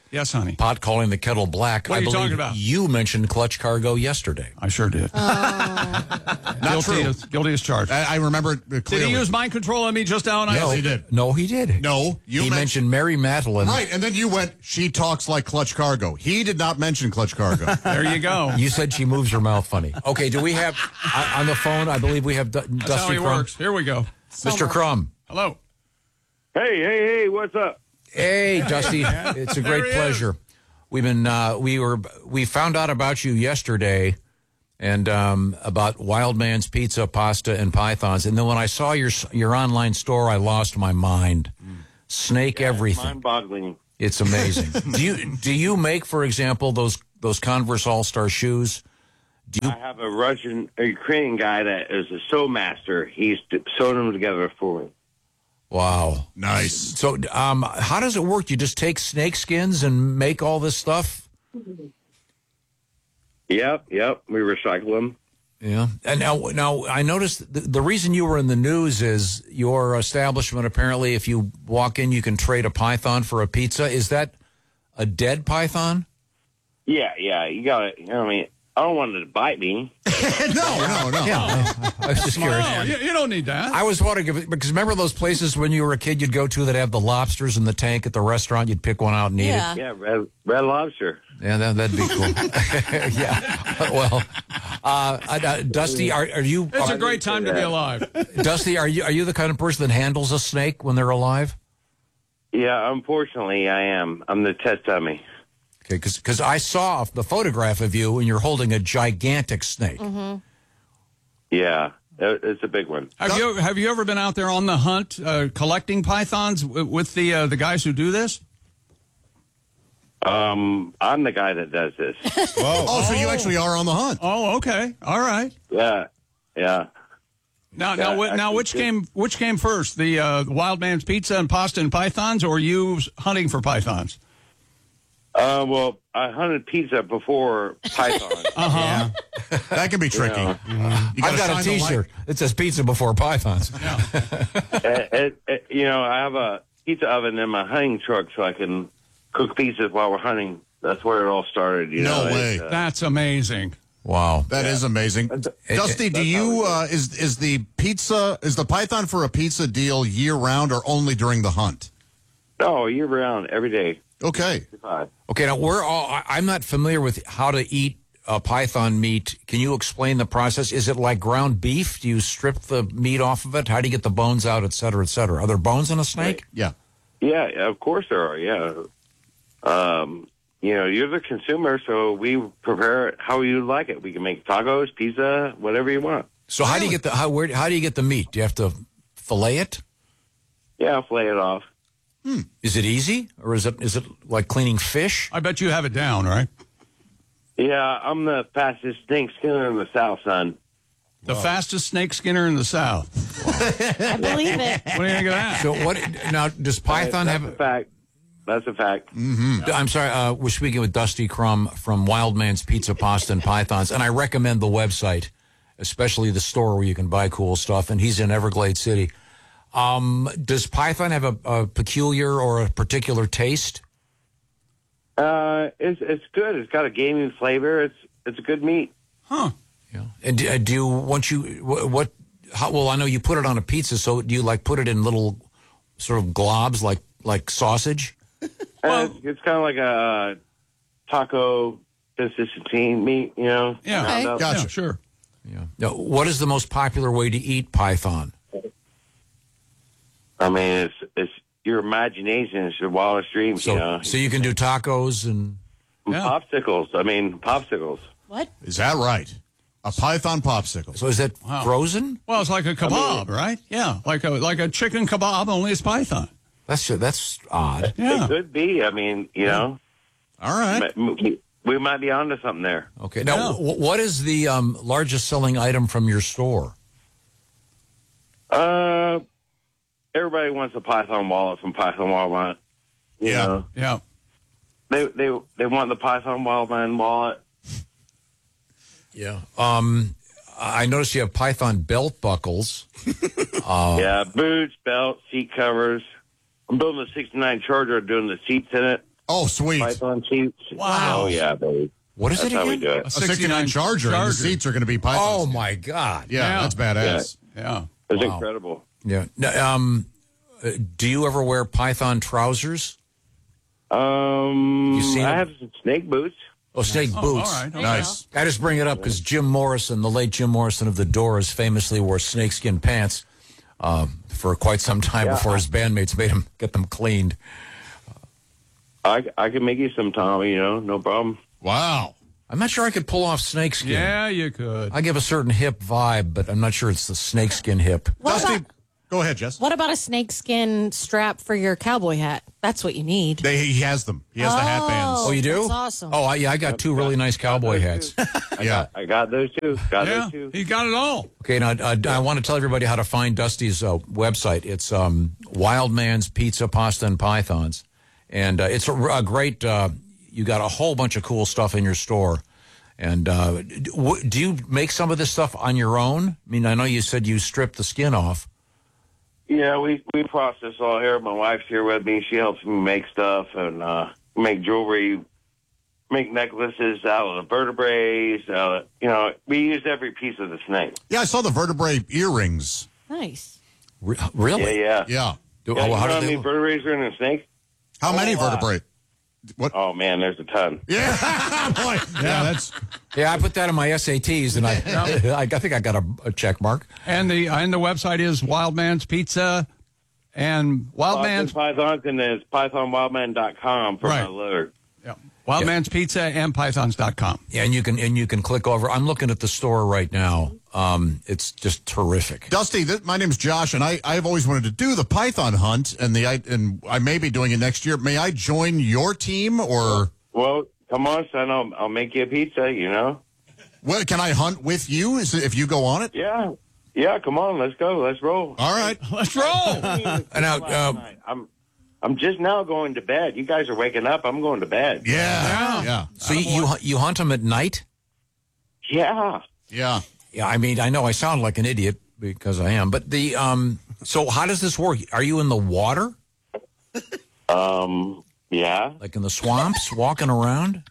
Yes, honey. Pot calling the kettle black. What are I you believe talking about? You mentioned Clutch Cargo yesterday. I sure did. Not guilty, true. as, guilty as charged. I, I remember it Did clearly. he use mind control on me just now? And No, I he did. No, he did. No, you he men- mentioned Mary Madeline. Right, and then you went, she talks like Clutch Cargo. He did not mention Clutch Cargo. There you go. You said she moves her mouth funny. Okay, do we have uh, on the phone? I believe we have D- That's Dusty how he Crum. works. Here we go. Mister Crum. Hello. Hey, hey, hey, what's up? Hey, Dusty. It's a great There he pleasure. We've been uh, we were we found out about you yesterday, and um, about Wild Man's Pizza, Pasta, and Pythons. And then when I saw your your online store, I lost my mind. Snake everything. Mind-boggling. It's amazing. do you do you make, for example, those those Converse All Star shoes? Do you? I have a Russian, a Ukrainian guy that is a sew master. He's sewing them together for me. Wow. Nice. So, um, how does it work? You just take snake skins and make all this stuff? Yep, yep. We recycle them. Yeah. And now, now I noticed the, the reason you were in the news is your establishment, apparently, if you walk in, you can trade a python for a pizza. Is that a dead python? Yeah, yeah. You got it. You know what I mean? I don't want it to bite me. no, no, no. Yeah. I was just curious. No, you, you don't need that. I was wondering, if, because remember those places when you were a kid you'd go to that have the lobsters in the tank at the restaurant? You'd pick one out and eat Yeah. it? Yeah, red, red lobster. Yeah, that, that'd be cool. Yeah. Well, uh, uh, Dusty, are, are you... It's are, a great time to be alive. Dusty, are you are you the kind of person that handles a snake when they're alive? Yeah, unfortunately, I am. I'm the test dummy. Okay, because I saw the photograph of you and you're holding a gigantic snake. Yeah, it- it's a big one. Have you have you ever been out there on the hunt uh, collecting pythons w- with the uh, the guys who do this? Um, I'm the guy that does this. Oh, so you actually are on the hunt. Oh, okay, all right. Yeah, yeah. Now, now, Yeah, wh- now, actually, which good. came which came first, the uh, Wild Man's Pizza and Pasta and Pythons, or you hunting for pythons? Uh, well, I hunted pizza before python. Uh huh. That can be tricky. Yeah. You gotta I've got shine a the light. T-shirt that says "Pizza Before Pythons." it, it, it, you know, I have a pizza oven in my hunting truck so I can cook pizzas while we're hunting. That's where it all started. You No know, way. It's, uh, That's amazing. Wow. That is amazing. Dusty, do you uh, is is the pizza is the Python for a pizza deal year round or only during the hunt? no, year round, every day. Okay. Five. Okay, now we're all. I- I'm not familiar with how to eat uh, python meat. Can you explain the process? Is it like ground beef? Do you strip the meat off of it? How do you get the bones out, et cetera, et cetera? Are there bones in a snake? Yeah. Yeah, of course there are. Yeah. Um, you know, you're the consumer, so we prepare it how you like it. We can make tacos, pizza, whatever you want. So how do you get the how where how do you get the meat? Do you have to fillet it? Yeah, I'll flay it off. Is it easy, or is it is it like cleaning fish? I bet you have it down, right? Yeah, I'm the fastest snake skinner in the South, son. The fastest snake skinner in the South. I believe it. What do you think of that? So what now? Does Python That's have? a fact. That's a fact. I'm sorry, uh, we're speaking with Dusty Crum from Wild Man's Pizza, Pasta, and Pythons, and I recommend the website, especially the store where you can buy cool stuff, and he's in Everglades City. Um, does Python have a, a peculiar or a particular taste? Uh, it's it's good. It's got a gaming flavor. It's it's a good meat. Huh. Yeah. And do, uh, do you, once you, what, what how, well, I know you put it on a pizza, so do you like put it in little sort of globs like, like sausage? Uh, it's it's kind of like a taco consistency meat, you know. Yeah. Round up. Gotcha. Yeah, sure. Yeah. Now, what is the most popular way to eat python? I mean, it's it's your imagination is your wildest dreams, So, you know. so you can do tacos and Yeah. Popsicles. I mean, popsicles. What? Is that right? A Python popsicle. so is that Wow. frozen? Well, it's like a kebab, right? Yeah, like a like a chicken kebab, only it's Python. That's that's odd. Yeah. It could be. I mean, you know, All right. but we- we might be onto something there. Okay. Now, Yeah. wh- what is the um, largest selling item from your store? Uh, everybody wants a Python wallet from Python Wallet. You Yeah. know, Yeah. they they they want the Python Wildman wallet. Yeah. Um, I noticed you have Python belt buckles. Yeah, boots, belt, seat covers. I'm building a sixty-nine Charger, doing the seats in it. Oh, sweet. Python seats. Wow. Oh, yeah, baby. What is That's it how we again? do it. A sixty-nine Charger, and the seats are going to be Python. Oh, my God. Yeah, Yeah. that's badass. Yeah. It's Wow. incredible. Yeah. Now, um, uh, do you ever wear Python trousers? Um, You seen I it? have some snake boots. Oh, snake Oh, boots. all right. Okay. Nice. I just bring it up because Jim Morrison, the late Jim Morrison of the Doors, famously wore snakeskin pants um, for quite some time Yeah. before his bandmates made him get them cleaned. I, I can make you some, Tommy, you know, no problem. Wow. I'm not sure I could pull off snakeskin. Yeah, you could. I give a certain hip vibe, but I'm not sure it's the snakeskin hip. What Dusty, about, go ahead, Jess. what about a snakeskin strap for your cowboy hat? That's what you need. They, he has them. He has the hat bands. Oh, you do? That's awesome. Oh, I, yeah, I got two really nice cowboy hats. Yeah. I got those too. Got Yeah, those too. he got it all. Okay, now uh, I want to tell everybody how to find Dusty's uh, website. It's um, Wild Man's Pizza, Pasta, and Pythons. And uh, it's a, a great, uh, you got a whole bunch of cool stuff in your store. And uh, d- w- do you make some of this stuff on your own? I mean, I know you said you stripped the skin off. Yeah, we, we process all here. My wife's here with me. She helps me make stuff and uh, make jewelry, make necklaces out of the vertebrae. Uh, you know, we use every piece of the snake. Yeah, I saw the vertebrae earrings. Nice. Re- really? Yeah, yeah. Yeah. Do- Yeah, oh, you how know do how they many look? vertebrae are in a snake? How many wow. vertebrae? What? Oh, man, there's a ton. Yeah. Boy. Yeah, that's. Yeah, I put that in my S A Ts, and I, I, I think I got a, a check mark. And the and the website is Wild Man's Pizza and Wild Man's Pythons, and then it's python wildman dot com for Right. my loader. yeah, Wild Yeah. Man's Pizza and pythons dot com. Yeah, and you can and you can click over. I'm looking at the store right now. Um, it's just terrific. Dusty, th- my name's Josh, and I, I've always wanted to do the Python hunt, and the I, and I may be doing it next year. May I join your team, or Well, come on, son. I'll, I'll make you a pizza, you know? well, can I hunt with you? Is it, if you go on it? Yeah. Yeah, come on. Let's go. Let's roll. All right. Let's roll. And now, uh, I'm I'm just now going to bed. You guys are waking up. I'm going to bed. Yeah. Yeah. so you, you you hunt them at night? Yeah. Yeah. Yeah, I mean, I know I sound like an idiot because I am, but the um. So how does this work? Are you in the water, Um. Yeah. like in the swamps, walking around?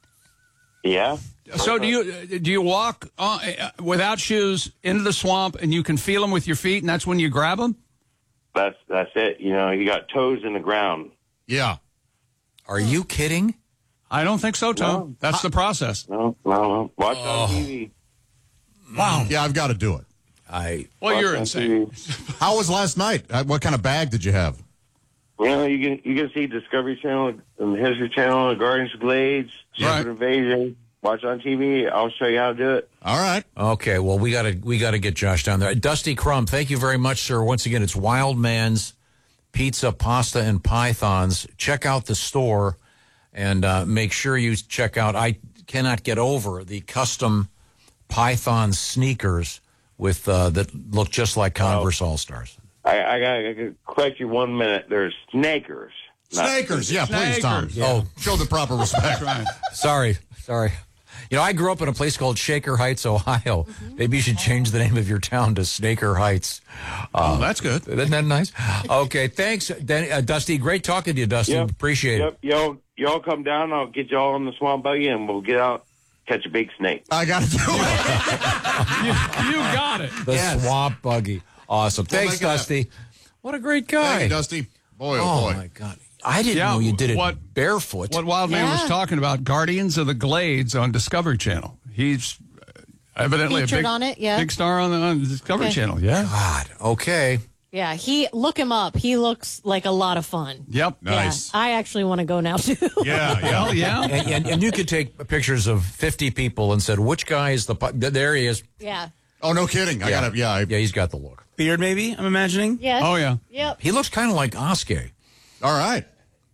Yeah. So do you do you walk uh, uh, without shoes into the swamp and you can feel them with your feet, and that's when you grab them? That's that's it. You know, you got toes in the ground. Yeah. Are you kidding? I don't think so, Tom. No. That's the process. No, no, no. Watch on T V. Wow. Yeah, I've got to do it. I Well, Watch you're on insane. T V. How was last night? Uh, What kind of bag did you have? You know, you can you can see Discovery Channel and the History Channel, and Guardians of the Glades, Right. Secret Invasion. Watch on T V. I'll show you how to do it. All right. okay. Well, we gotta we gotta get Josh down there. Dusty Crumb, thank you very much, sir. Once again, it's Wild Man's Pizza, Pasta, and Pythons. Check out the store, and uh, make sure you check out. I cannot get over the custom Python sneakers with uh, that look just like Converse All Stars. I, I got to correct you one minute. There's snakers. not Snakers. Yeah, please, Tom. Snakers. Oh, show the proper respect. Right. Sorry, sorry. You know, I grew up in a place called Shaker Heights, Ohio. Maybe you should change the name of your town to Snaker Heights. Oh, that's good. Isn't that nice? Okay, thanks, Dan- uh, Dusty. Great talking to you, Dusty. Yep. Appreciate Yep, y'all, y'all come down. I'll get y'all on the swamp buggy, and we'll get out, catch a big snake. I got to do it. You, you got it. it. The Yes. Swamp Buggy. Awesome. Thanks, make it Dusty. What a great guy. Thank you, Dusty. Boy, oh, Oh, boy. my God. I didn't Yeah, know you did it what- barefoot. What Wild Man was Yeah. talking about, Guardians of the Glades on Discovery Channel. He's uh, evidently Featured a big, on it, yeah. big star on the, on the Discovery Okay. Channel. Yeah. God, okay. Yeah, he look him up. He looks like a lot of fun. Yep. Nice. Yeah, I actually want to go now too. Yeah, yeah. Well, yeah. And, and, and you could take pictures of fifty people and said, which guy is the... pu- There he is. yeah. Oh, no kidding. I Yeah. got to, yeah. I, Yeah, he's got the look. Beard, maybe, I'm imagining. Yes. Oh, yeah. Yep. He looks kind of like Oskay. All right.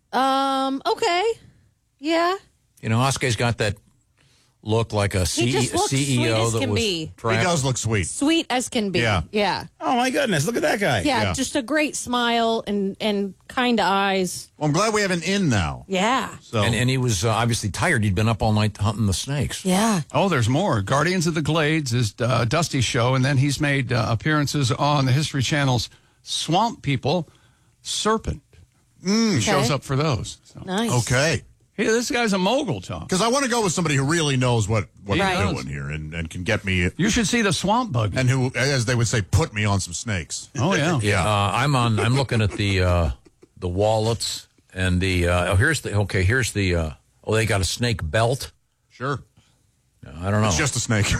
Um. Okay. Yeah. You know, Oskay's got that look like a C- He just looks C E sweet O as that can was be. He trapped. does look sweet. Sweet as can be. Yeah. Yeah. Oh, my goodness. Look at that guy. Yeah. Yeah. Just a great smile and and kind eyes. Well, I'm glad we have an in now. Yeah. So And, and he was uh, obviously tired. He'd been up all night hunting the snakes. Yeah. Oh, there's more. Guardians of the Glades is uh, Dusty's show, and then he's made uh, appearances on the History Channel's Swamp People, Serpent. Mm. He shows Okay. up for those. So. Nice. Okay. Hey, this guy's a mogul, Tom. Because I want to go with somebody who really knows what, what He they're does. doing here and, and can get me, You should see the swamp bug. and who, as they would say, put me on some snakes. Oh, yeah. Yeah, uh, I'm on. I'm looking at the uh, the wallets and the. Uh, oh, here's the. Okay, here's the. Uh, oh, they got a snake belt. Sure. I don't know. It's just a snake.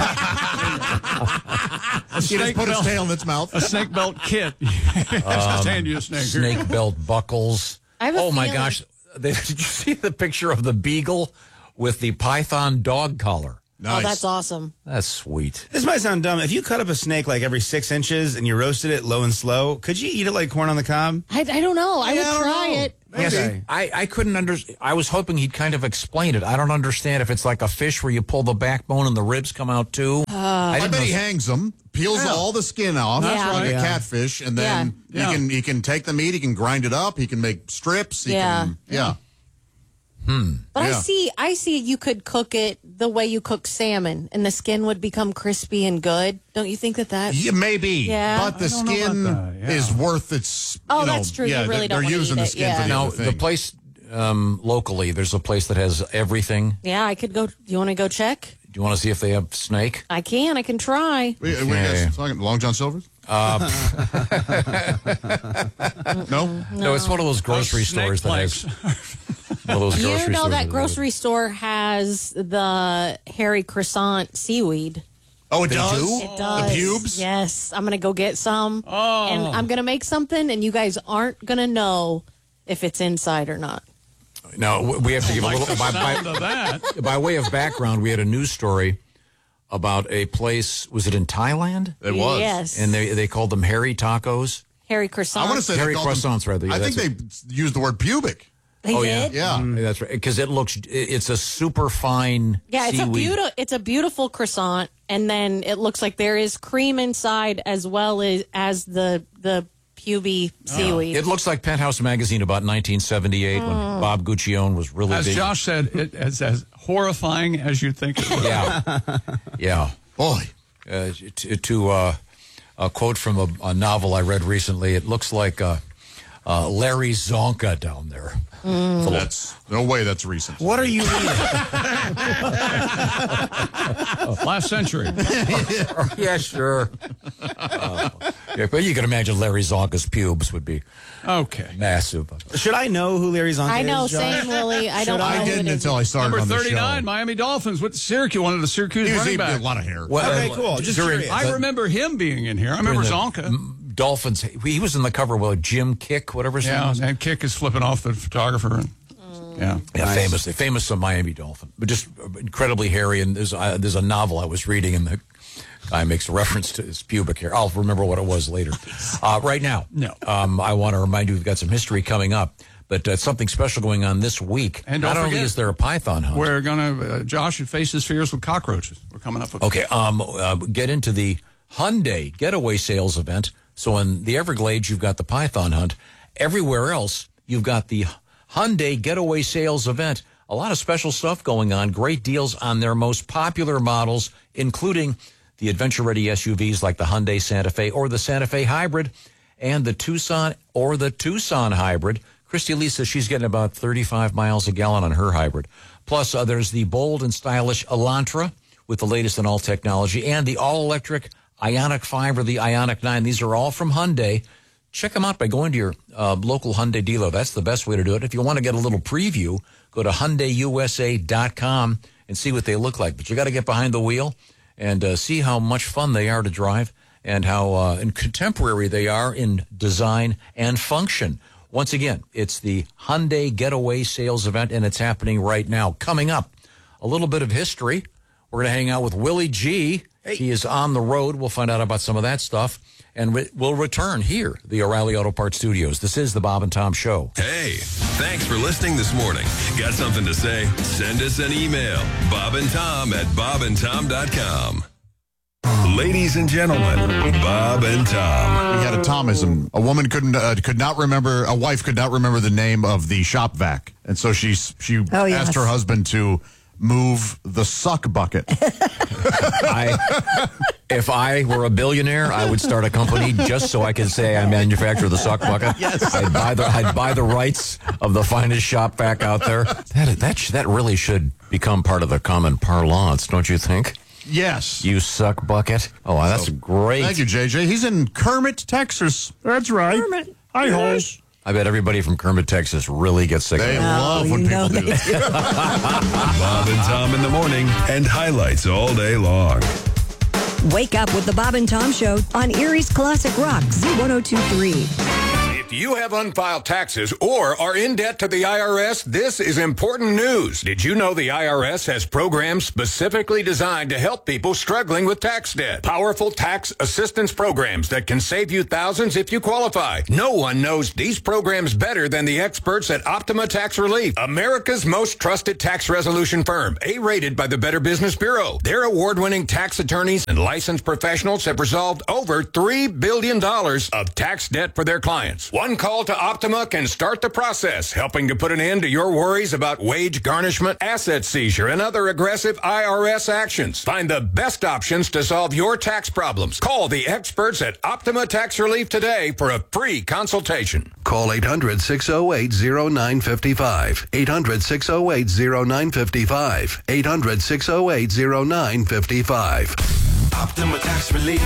A He just snake put his belt, tail in its mouth. a snake belt kit. Just hand you a snake. Here. snake belt buckles. I have a Oh my feeling- gosh! They, did you see the picture of the beagle with the python dog collar? Nice. Oh, that's awesome. That's sweet. This might sound dumb. If you cut up a snake like every six inches and you roasted it low and slow, could you eat it like corn on the cob? I, I don't know. I Yeah, would I don't try know. it. Yes, Okay. I, I couldn't understand. I was hoping he'd kind of explain it. I don't understand if it's like a fish where you pull the backbone and the ribs come out too. I I didn't bet know- he hangs them, peels Yeah. all the skin off, That's like right. a Yeah. catfish, and then Yeah. he can he can take the meat, he can grind it up, he can make strips. He Yeah. Can, yeah. But I Yeah. see, I see you could cook it the way you cook salmon, and the skin would become crispy and good. Don't you think that that? Yeah, maybe. Yeah. But the I don't know skin about that, yeah. is worth its. Oh, you know, that's true. You Yeah, really they're, don't they're wanna using eat the it, skin yeah. for the Now other the thing. place um, locally, there's a place that has everything. Yeah, I could go. Do you want to go check? Do you want to see if they have snake? I can. I can try. We, we Okay. got talking Long John Silver's. Uh, No. no, it's one of those grocery Snake stores that has planks. one of those You grocery know stores that grocery store has the hairy croissant seaweed. Oh, it They does. do? It does. The pubes. Yes, I'm gonna go get some, Oh. and I'm gonna make something, and you guys aren't gonna know if it's inside or not. No, w- we have to give a little by, Sound by, of that. by way of background. We had a news story about a place. Was it in Thailand? It was. Yes, And they they called them hairy tacos. hairy croissant. I want to say they Hairy called them- croissants, rather. Yeah, I think that's they used the word pubic. they Oh, did. yeah. Yeah. That's right. Because it looks. It's a super fine. Yeah, it's a seaweed. beautiful. It's a beautiful croissant, and then it looks like there is cream inside as well as as the the puby seaweed. It looks like Penthouse Magazine about nineteen seventy-eight when Bob Guccione was really As big. Josh said, it, it's as horrifying as you think it would. Yeah, yeah. Boy. Uh, to to uh, a quote from a, a novel I read recently, it looks like uh, uh, Larry Zonka down there. That's no way. That's recent. What are you reading? Last century. Yeah, sure. Uh, yeah, but you can imagine Larry Zonka's pubes would be Okay. massive. Should I know who Larry Zonka I know, is, Josh? same, Willie. I don't know. I who didn't it is. until I started Number on the thirty-nine, show. Miami Dolphins with Syracuse, one of the Syracuse He was running even backs. a lot of hair. Well, Okay, uh, cool. Just during curious. I the- remember him being in here. I remember during the Zonka. M- Dolphins. He was in the cover with Jim Kick, whatever his name Yeah, was. and Kick is flipping off the photographer. And, yeah. Yeah, famously famous uh, Miami Dolphin, but just incredibly hairy. And there's uh, there's a novel I was reading, and the guy makes a reference to his pubic hair. I'll remember what it was later. Uh, right now, No. um, I want to remind you we've got some history coming up, but uh, something special going on this week. And don't not only forget, is there a python hunt, We're going to, uh, Josh should face his fears with cockroaches. We're coming up with okay, um, uh, get into the Hyundai Getaway Sales event. So in the Everglades, you've got the python hunt. Everywhere else, you've got the Hyundai Getaway Sales event. A lot of special stuff going on. Great deals on their most popular models, including the adventure-ready S U Vs like the Hyundai Santa Fe or the Santa Fe Hybrid and the Tucson or the Tucson Hybrid. Christy Lee says she's getting about thirty-five miles a gallon on her hybrid. Plus, uh, there's the bold and stylish Elantra with the latest in all technology and the all-electric Ioniq five or the Ioniq nine. These are all from Hyundai. Check them out by going to your uh, local Hyundai dealer. That's the best way to do it. If you want to get a little preview, go to Hyundai U S A dot com and see what they look like. But you got to get behind the wheel and uh, see how much fun they are to drive and how uh, and contemporary they are in design and function. Once again, it's the Hyundai Getaway Sales event, and it's happening right now. Coming up, a little bit of history. We're going to hang out with Willie G. Hey. He is on the road. We'll find out about some of that stuff. And we- we'll return here, the O'Reilly Auto Parts Studios. This is the Bob and Tom Show. Hey, thanks for listening this morning. Got something to say? Send us an email. Bob and Tom at bob and tom dot com. Ladies and gentlemen, Bob and Tom. We had a Thomism. A woman couldn't uh, could not remember. A wife could not remember the name of the shop vac, and so she she Oh, yes. asked her husband to move the suck bucket. I If I were a billionaire, I would start a company just so I could say I manufacture the suck bucket. Yes. I'd buy the I'd buy the rights of the finest shop vac out there. That that sh- that really should become part of the common parlance, don't you think? Yes. You suck bucket. Oh, that's great. Thank you, J J. He's in Kermit, Texas. That's right. Kermit. Hi, hoes. I bet everybody from Kermit, Texas really gets sick They of it. love when you people know do they that. Bob and Tom in the morning and highlights all day long. Wake up with the Bob and Tom Show on Erie's Classic Rock, Z ten twenty-three. If you have unfiled taxes or are in debt to the I R S, this is important news. Did you know the I R S has programs specifically designed to help people struggling with tax debt? Powerful tax assistance programs that can save you thousands if you qualify. No one knows these programs better than the experts at Optima Tax Relief, America's most trusted tax resolution firm, A-rated by the Better Business Bureau. Their award-winning tax attorneys and licensed professionals have resolved over three billion dollars of tax debt for their clients. One call to Optima can start the process, helping to put an end to your worries about wage garnishment, asset seizure, and other aggressive I R S actions. Find the best options to solve your tax problems. Call the experts at Optima Tax Relief today for a free consultation. Call eight hundred, six oh eight, oh nine five five. eight hundred, six oh eight, oh nine five five. eight hundred, six oh eight, oh nine five five. Optima Tax Relief.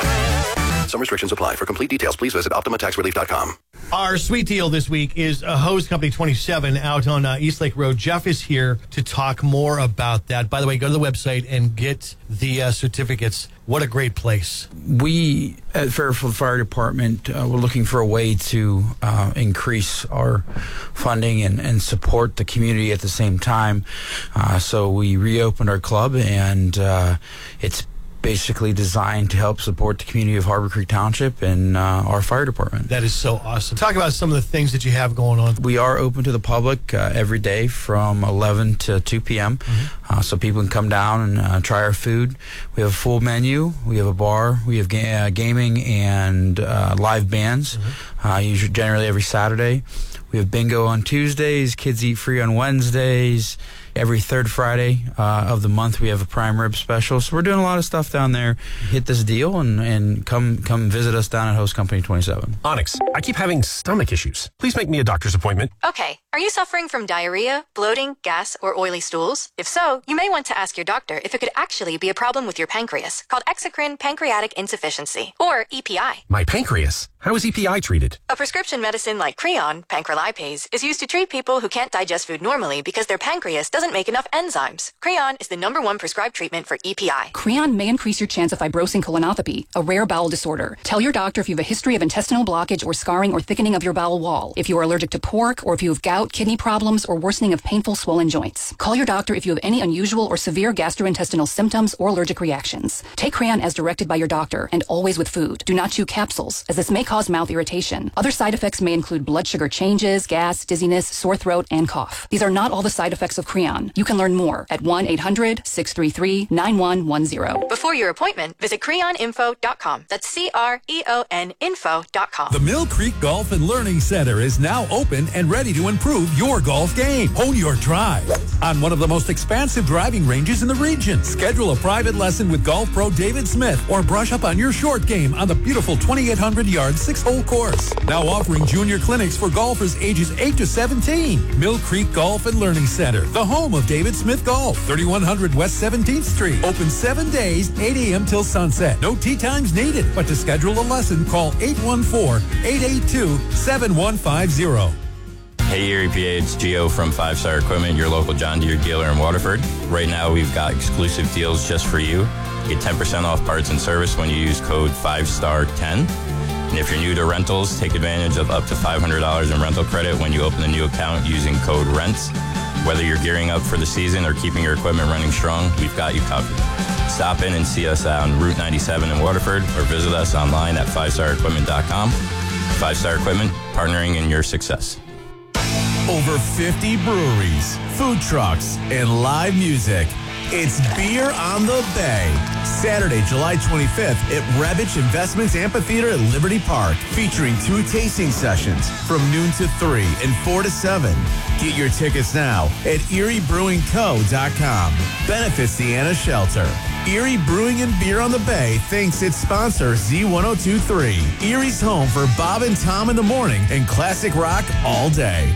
Some restrictions apply. For complete details, please visit optima tax relief dot com. Our sweet deal this week is a Hose Company twenty-seven out on uh, East Lake Road. Jeff is here to talk more about that. By the way, go to the website and get the uh, certificates. What a great place. We at Fairfield Fire Department, uh, we're looking for a way to uh, increase our funding and, and support the community at the same time. Uh, so we reopened our club, and uh, it's basically designed to help support the community of Harbor Creek Township and uh, our fire department. That is so awesome. Talk about some of the things that you have going on. We are open to the public uh, every day from eleven to two p.m. Mm-hmm. Uh, so people can come down and uh, try our food. We have a full menu. We have a bar. We have ga- uh, gaming and uh, live bands, mm-hmm. uh, usually generally every Saturday. We have bingo on Tuesdays. Kids eat free on Wednesdays. Every third Friday uh, of the month, we have a prime rib special. So we're doing a lot of stuff down there. Hit this deal and, and come come visit us down at Host Company twenty-seven. Onyx, I keep having stomach issues. Please make me a doctor's appointment. Okay. Are you suffering from diarrhea, bloating, gas, or oily stools? If so, you may want to ask your doctor if it could actually be a problem with your pancreas, called exocrine pancreatic insufficiency, or E P I. My pancreas? How is E P I treated? A prescription medicine like Creon, pancrelipase, is used to treat people who can't digest food normally because their pancreas doesn't make enough enzymes. Creon is the number one prescribed treatment for E P I. Creon may increase your chance of fibrosing colonopathy, a rare bowel disorder. Tell your doctor if you have a history of intestinal blockage or scarring or thickening of your bowel wall, if you are allergic to pork, or if you have gout, kidney problems, or worsening of painful swollen joints. Call your doctor if you have any unusual or severe gastrointestinal symptoms or allergic reactions. Take Creon as directed by your doctor, and always with food. Do not chew capsules, as this may cause mouth irritation. Other side effects may include blood sugar changes, gas, dizziness, sore throat, and cough. These are not all the side effects of Creon. You can learn more at one eight hundred, six three three, nine one one zero. Before your appointment, visit creon info dot com. That's C R E O N info dot com. The Mill Creek Golf and Learning Center is now open and ready to improve your golf game. Hone your drive on one of the most expansive driving ranges in the region. Schedule a private lesson with golf pro David Smith, or brush up on your short game on the beautiful twenty-eight hundred yard six-hole course. Now offering junior clinics for golfers ages eight to seventeen. Mill Creek Golf and Learning Center, the home of David Smith Golf, thirty-one hundred West seventeenth Street. Open seven days, eight a.m. till sunset. No tee times needed. But to schedule a lesson, call eight one four, eight eight two, seven one five zero. Hey Erie P A, it's Gio from Five Star Equipment, your local John Deere dealer in Waterford. Right now we've got exclusive deals just for you. Get ten percent off parts and service when you use code five star ten. And if you're new to rentals, take advantage of up to five hundred dollars in rental credit when you open a new account using code RENTS. Whether you're gearing up for the season or keeping your equipment running strong, we've got you covered. Stop in and see us on Route ninety-seven in Waterford, or visit us online at five star equipment dot com. Five Star Equipment, partnering in your success. Over fifty breweries, food trucks, and live music. It's Beer on the Bay. Saturday, July twenty-fifth at Rebich Investments Amphitheater at Liberty Park, featuring two tasting sessions from noon to three and four to seven. Get your tickets now at erie brewing co dot com. Benefits the Anna Shelter. Erie Brewing and Beer on the Bay thanks its sponsor, Z ten twenty-three. Erie's home for Bob and Tom in the morning and classic rock all day.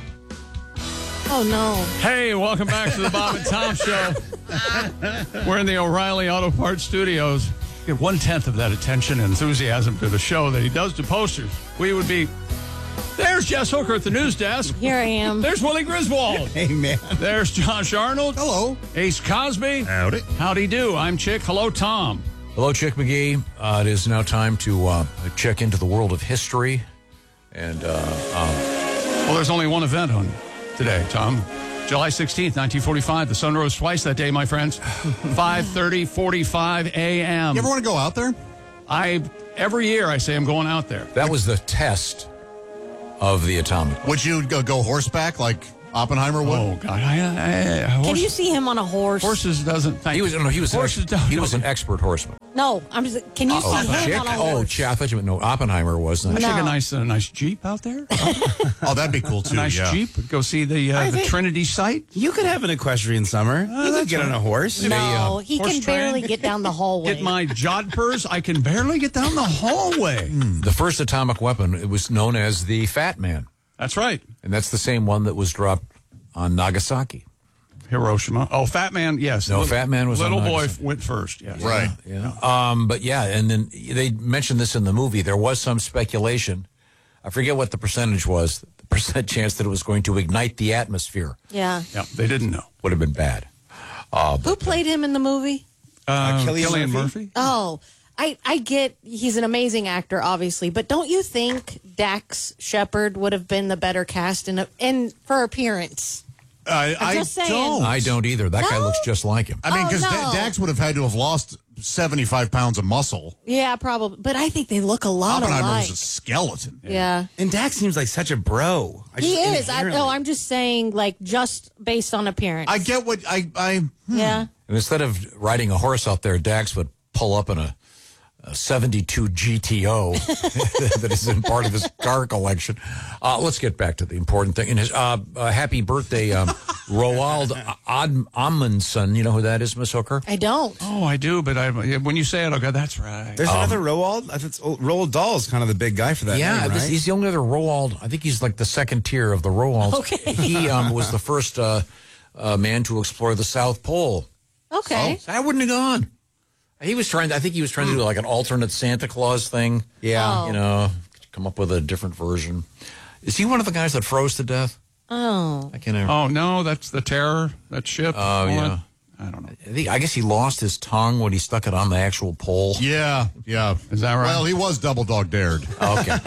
Oh, no. Hey, welcome back to the Bob and Tom Show. We're in the O'Reilly Auto Parts Studios. Give one-tenth of that attention and enthusiasm to the show that he does to posters. We would be... There's Jess Hooker at the news desk. Here I am. There's Willie Griswold. Hey, man. There's Josh Arnold. Hello. Ace Cosby. Howdy. Howdy do. I'm Chick. Hello, Tom. Hello, Chick McGee. Uh, it is now time to uh, check into the world of history. And, uh, um, Well, there's only one event on today, Tom. July sixteenth, nineteen forty-five. The sun rose twice that day, my friends. five thirty, forty-five a.m. You ever want to go out there? I Every year I say I'm going out there. that was the test of the atomic. Would you go, go horseback like Oppenheimer would? Oh, God. I, I, I, horse, Can you see him on a horse? horses doesn't... Thank He was, no, he was, an, horses ex- don't- he was an expert horseman. No, I'm just. Can you Oh, see him Chick? on a Oh, horse? Chick. I thought you meant, no, Oppenheimer was I not. take No. a nice, a nice Jeep out there. Oh, that'd be cool, A too. nice yeah. Jeep. Go see the uh, I the think- Trinity site. You could have an equestrian summer. you could get on a horse. No, he horse can train? barely get down the hallway. Get my jodhpurs. I can barely get down the hallway. The first atomic weapon, it was known as the Fat Man. That's right. And that's the same one that was dropped on Nagasaki. Hiroshima. Oh, Fat Man, yes. No, Little- Fat Man was on Little boy Nagasaki. went first, yes. Right. Yeah. Um, but yeah, and then they mentioned this in the movie. There was some speculation. I forget what the percentage was. The percent chance that it was going to ignite the atmosphere Yeah. Yeah, they didn't know. would have been bad. Uh, Who played him in the movie? Uh, Cillian Cillian Murphy? Murphy? Oh, I, I get he's an amazing actor, obviously, but don't you think Dax Shepard would have been the better cast in, a, in for appearance? I, I'm I just saying. don't. I don't either. That guy No? looks just like him. I mean, Oh, because no. Dax would have had to have lost seventy-five pounds of muscle. Yeah, probably. But I think they look a lot Oppenheimer alike. was a skeleton. Yeah, And Dax seems like such a bro. I he just is. I, inherently- no, I'm just saying, like, just based on appearance. I get what I. I Yeah. And instead of riding a horse out there, Dax would pull up in a, a seventy-two G T O that is in part of his car collection. Uh, let's get back to the important thing. And his uh, uh, happy birthday, um, Roald Ad- Amundsen. You know who that is, Miss Hooker? I don't. Oh, I do, but I, when you say it, I'll go, that's right. There's another Roald. I thought oh, Roald Dahl is kind of the big guy for that. Yeah, name, this, right? he's the only other Roald. I think he's like the second tier of the Roalds. Okay. He um, was the first uh, uh, man to explore the South Pole. Okay. So I wouldn't have gone. He was trying. I think he was trying to do like an alternate Santa Claus thing. Yeah. Oh. You know, come up with a different version. Is he one of the guys that froze to death? Oh. I can't remember. Oh, no, that's the Terror, that ship. Oh, all yeah. that. I don't know. I, think, I guess he lost his tongue when he stuck it on the actual pole. Yeah, yeah. Is that right? Well, he was double dog dared. Okay.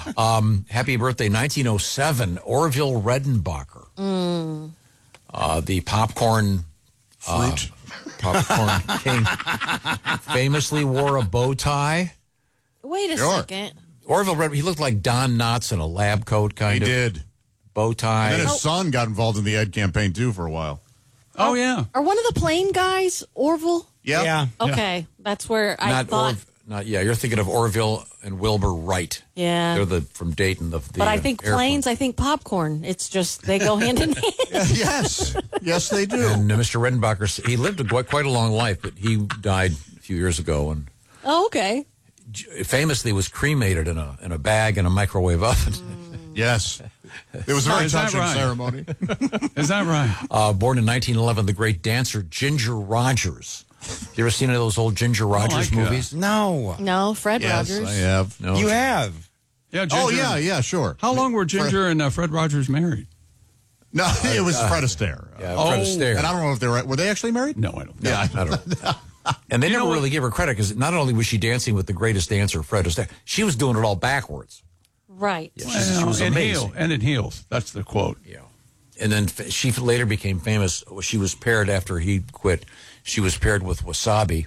um, happy birthday, nineteen oh seven, Orville Redenbacher. Mm. Uh, the popcorn uh, Fruit. popcorn king famously wore a bow tie. Wait a Sure. second. Orville Red, he looked like Don Knotts in a lab coat, kind He of. did. Bow tie. And then his son got involved in the Ed campaign, too, for a while. Oh, yeah. Are one of the plane guys Orville? Yep. Yeah. Okay, that's where I not thought. Orv- not yeah. You're thinking of Orville and Wilbur Wright. Yeah. They're the from Dayton. The, the But I uh, think airplane. planes. I think popcorn. It's just they go hand in hand. Yes. Yes, they do. And uh, Mister Redenbacher, he lived a, quite, quite a long life, but he died a few years ago and Oh, okay. j- famously was cremated in a in a bag in a microwave oven. Yes. It was a very Is that touching right? ceremony. Is that right? Uh, born in nineteen eleven, the great dancer Ginger Rogers. You ever seen any of those old Ginger Rogers like, uh, movies? No. No, Fred Yes, Rogers. I have. No. You have. Yeah, Ginger. Oh, yeah, yeah, sure. How long were Ginger and uh, Fred Rogers married? No, it was Fred Astaire. Yeah, Uh, Fred Oh. Astaire. And I don't know if they were, were they actually married? No, I don't. Yeah. I don't know. And they You never know what? really gave her credit because not only was she dancing with the greatest dancer, Fred Astaire, she was doing it all backwards. Right. Yeah, she's- she was and amazing. heel, and it heals. That's the quote. Yeah. And then f- she later became famous. She was paired after he quit. She was paired with wasabi.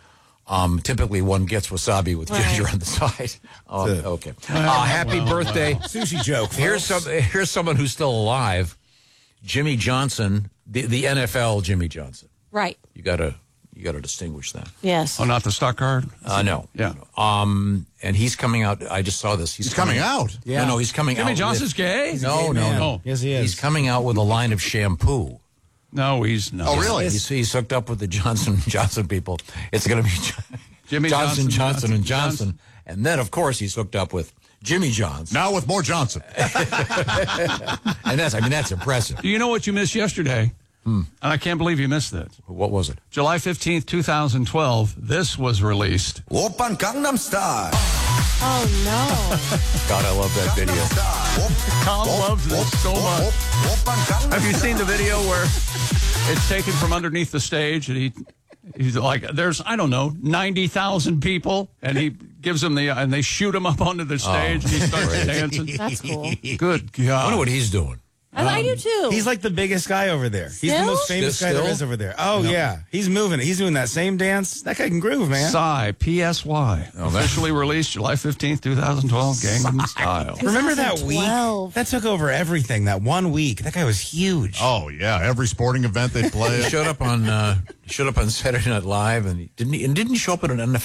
Um, typically, one gets wasabi with Right. ginger on the side. Oh, That's it. okay. Uh, happy well, birthday. Sushi joke. Here's some. Here's someone who's still alive. Jimmy Johnson, the, the N F L Jimmy Johnson. Right. You gotta you gotta distinguish that. Yes. Oh, not the stock card? Uh, no. Yeah. Um, and he's coming out. I just saw this. He's, He's coming out. Yeah. No, no, he's coming Jimmy out. Johnson's with, gay? No, gay no, man. no. Yes, he is. He's coming out with a line of shampoo. No, he's not. Oh, really? He's, he's hooked up with the Johnson Johnson people. It's going to be Jimmy Johnson, Johnson, Johnson, and Johnson. Johnson. And then, of course, he's hooked up with Jimmy Johns. Now with more Johnson. And that's, I mean, that's impressive. Do you know what you missed yesterday? Hmm. And I can't believe you missed that. What was it? July fifteenth, twenty twelve, this was released. Oppan Gangnam Style. Oh, no. God, I love that video. Tom loves this so much. Have you seen the video where it's taken from underneath the stage and he he's like, there's, I don't know, ninety thousand people, and he gives them the, and they shoot him up onto the stage Oh, and he starts great. dancing. That's cool. Good God. I wonder what he's doing. I, I do too. He's like the biggest guy over there. He's the Still? most famous Still? guy there is over there. Oh, No. yeah. He's moving it. He's doing that same dance. That guy can groove, man. Psy, P S Y. Oh, that- Officially released July fifteenth, twenty twelve, Gangnam Style. Remember that week? twenty twelve. That took over everything. That one week. That guy was huge. Oh, yeah. Every sporting event they play. He showed up on uh, showed up on Saturday Night Live, and he didn't he, and didn't he show up at an N F L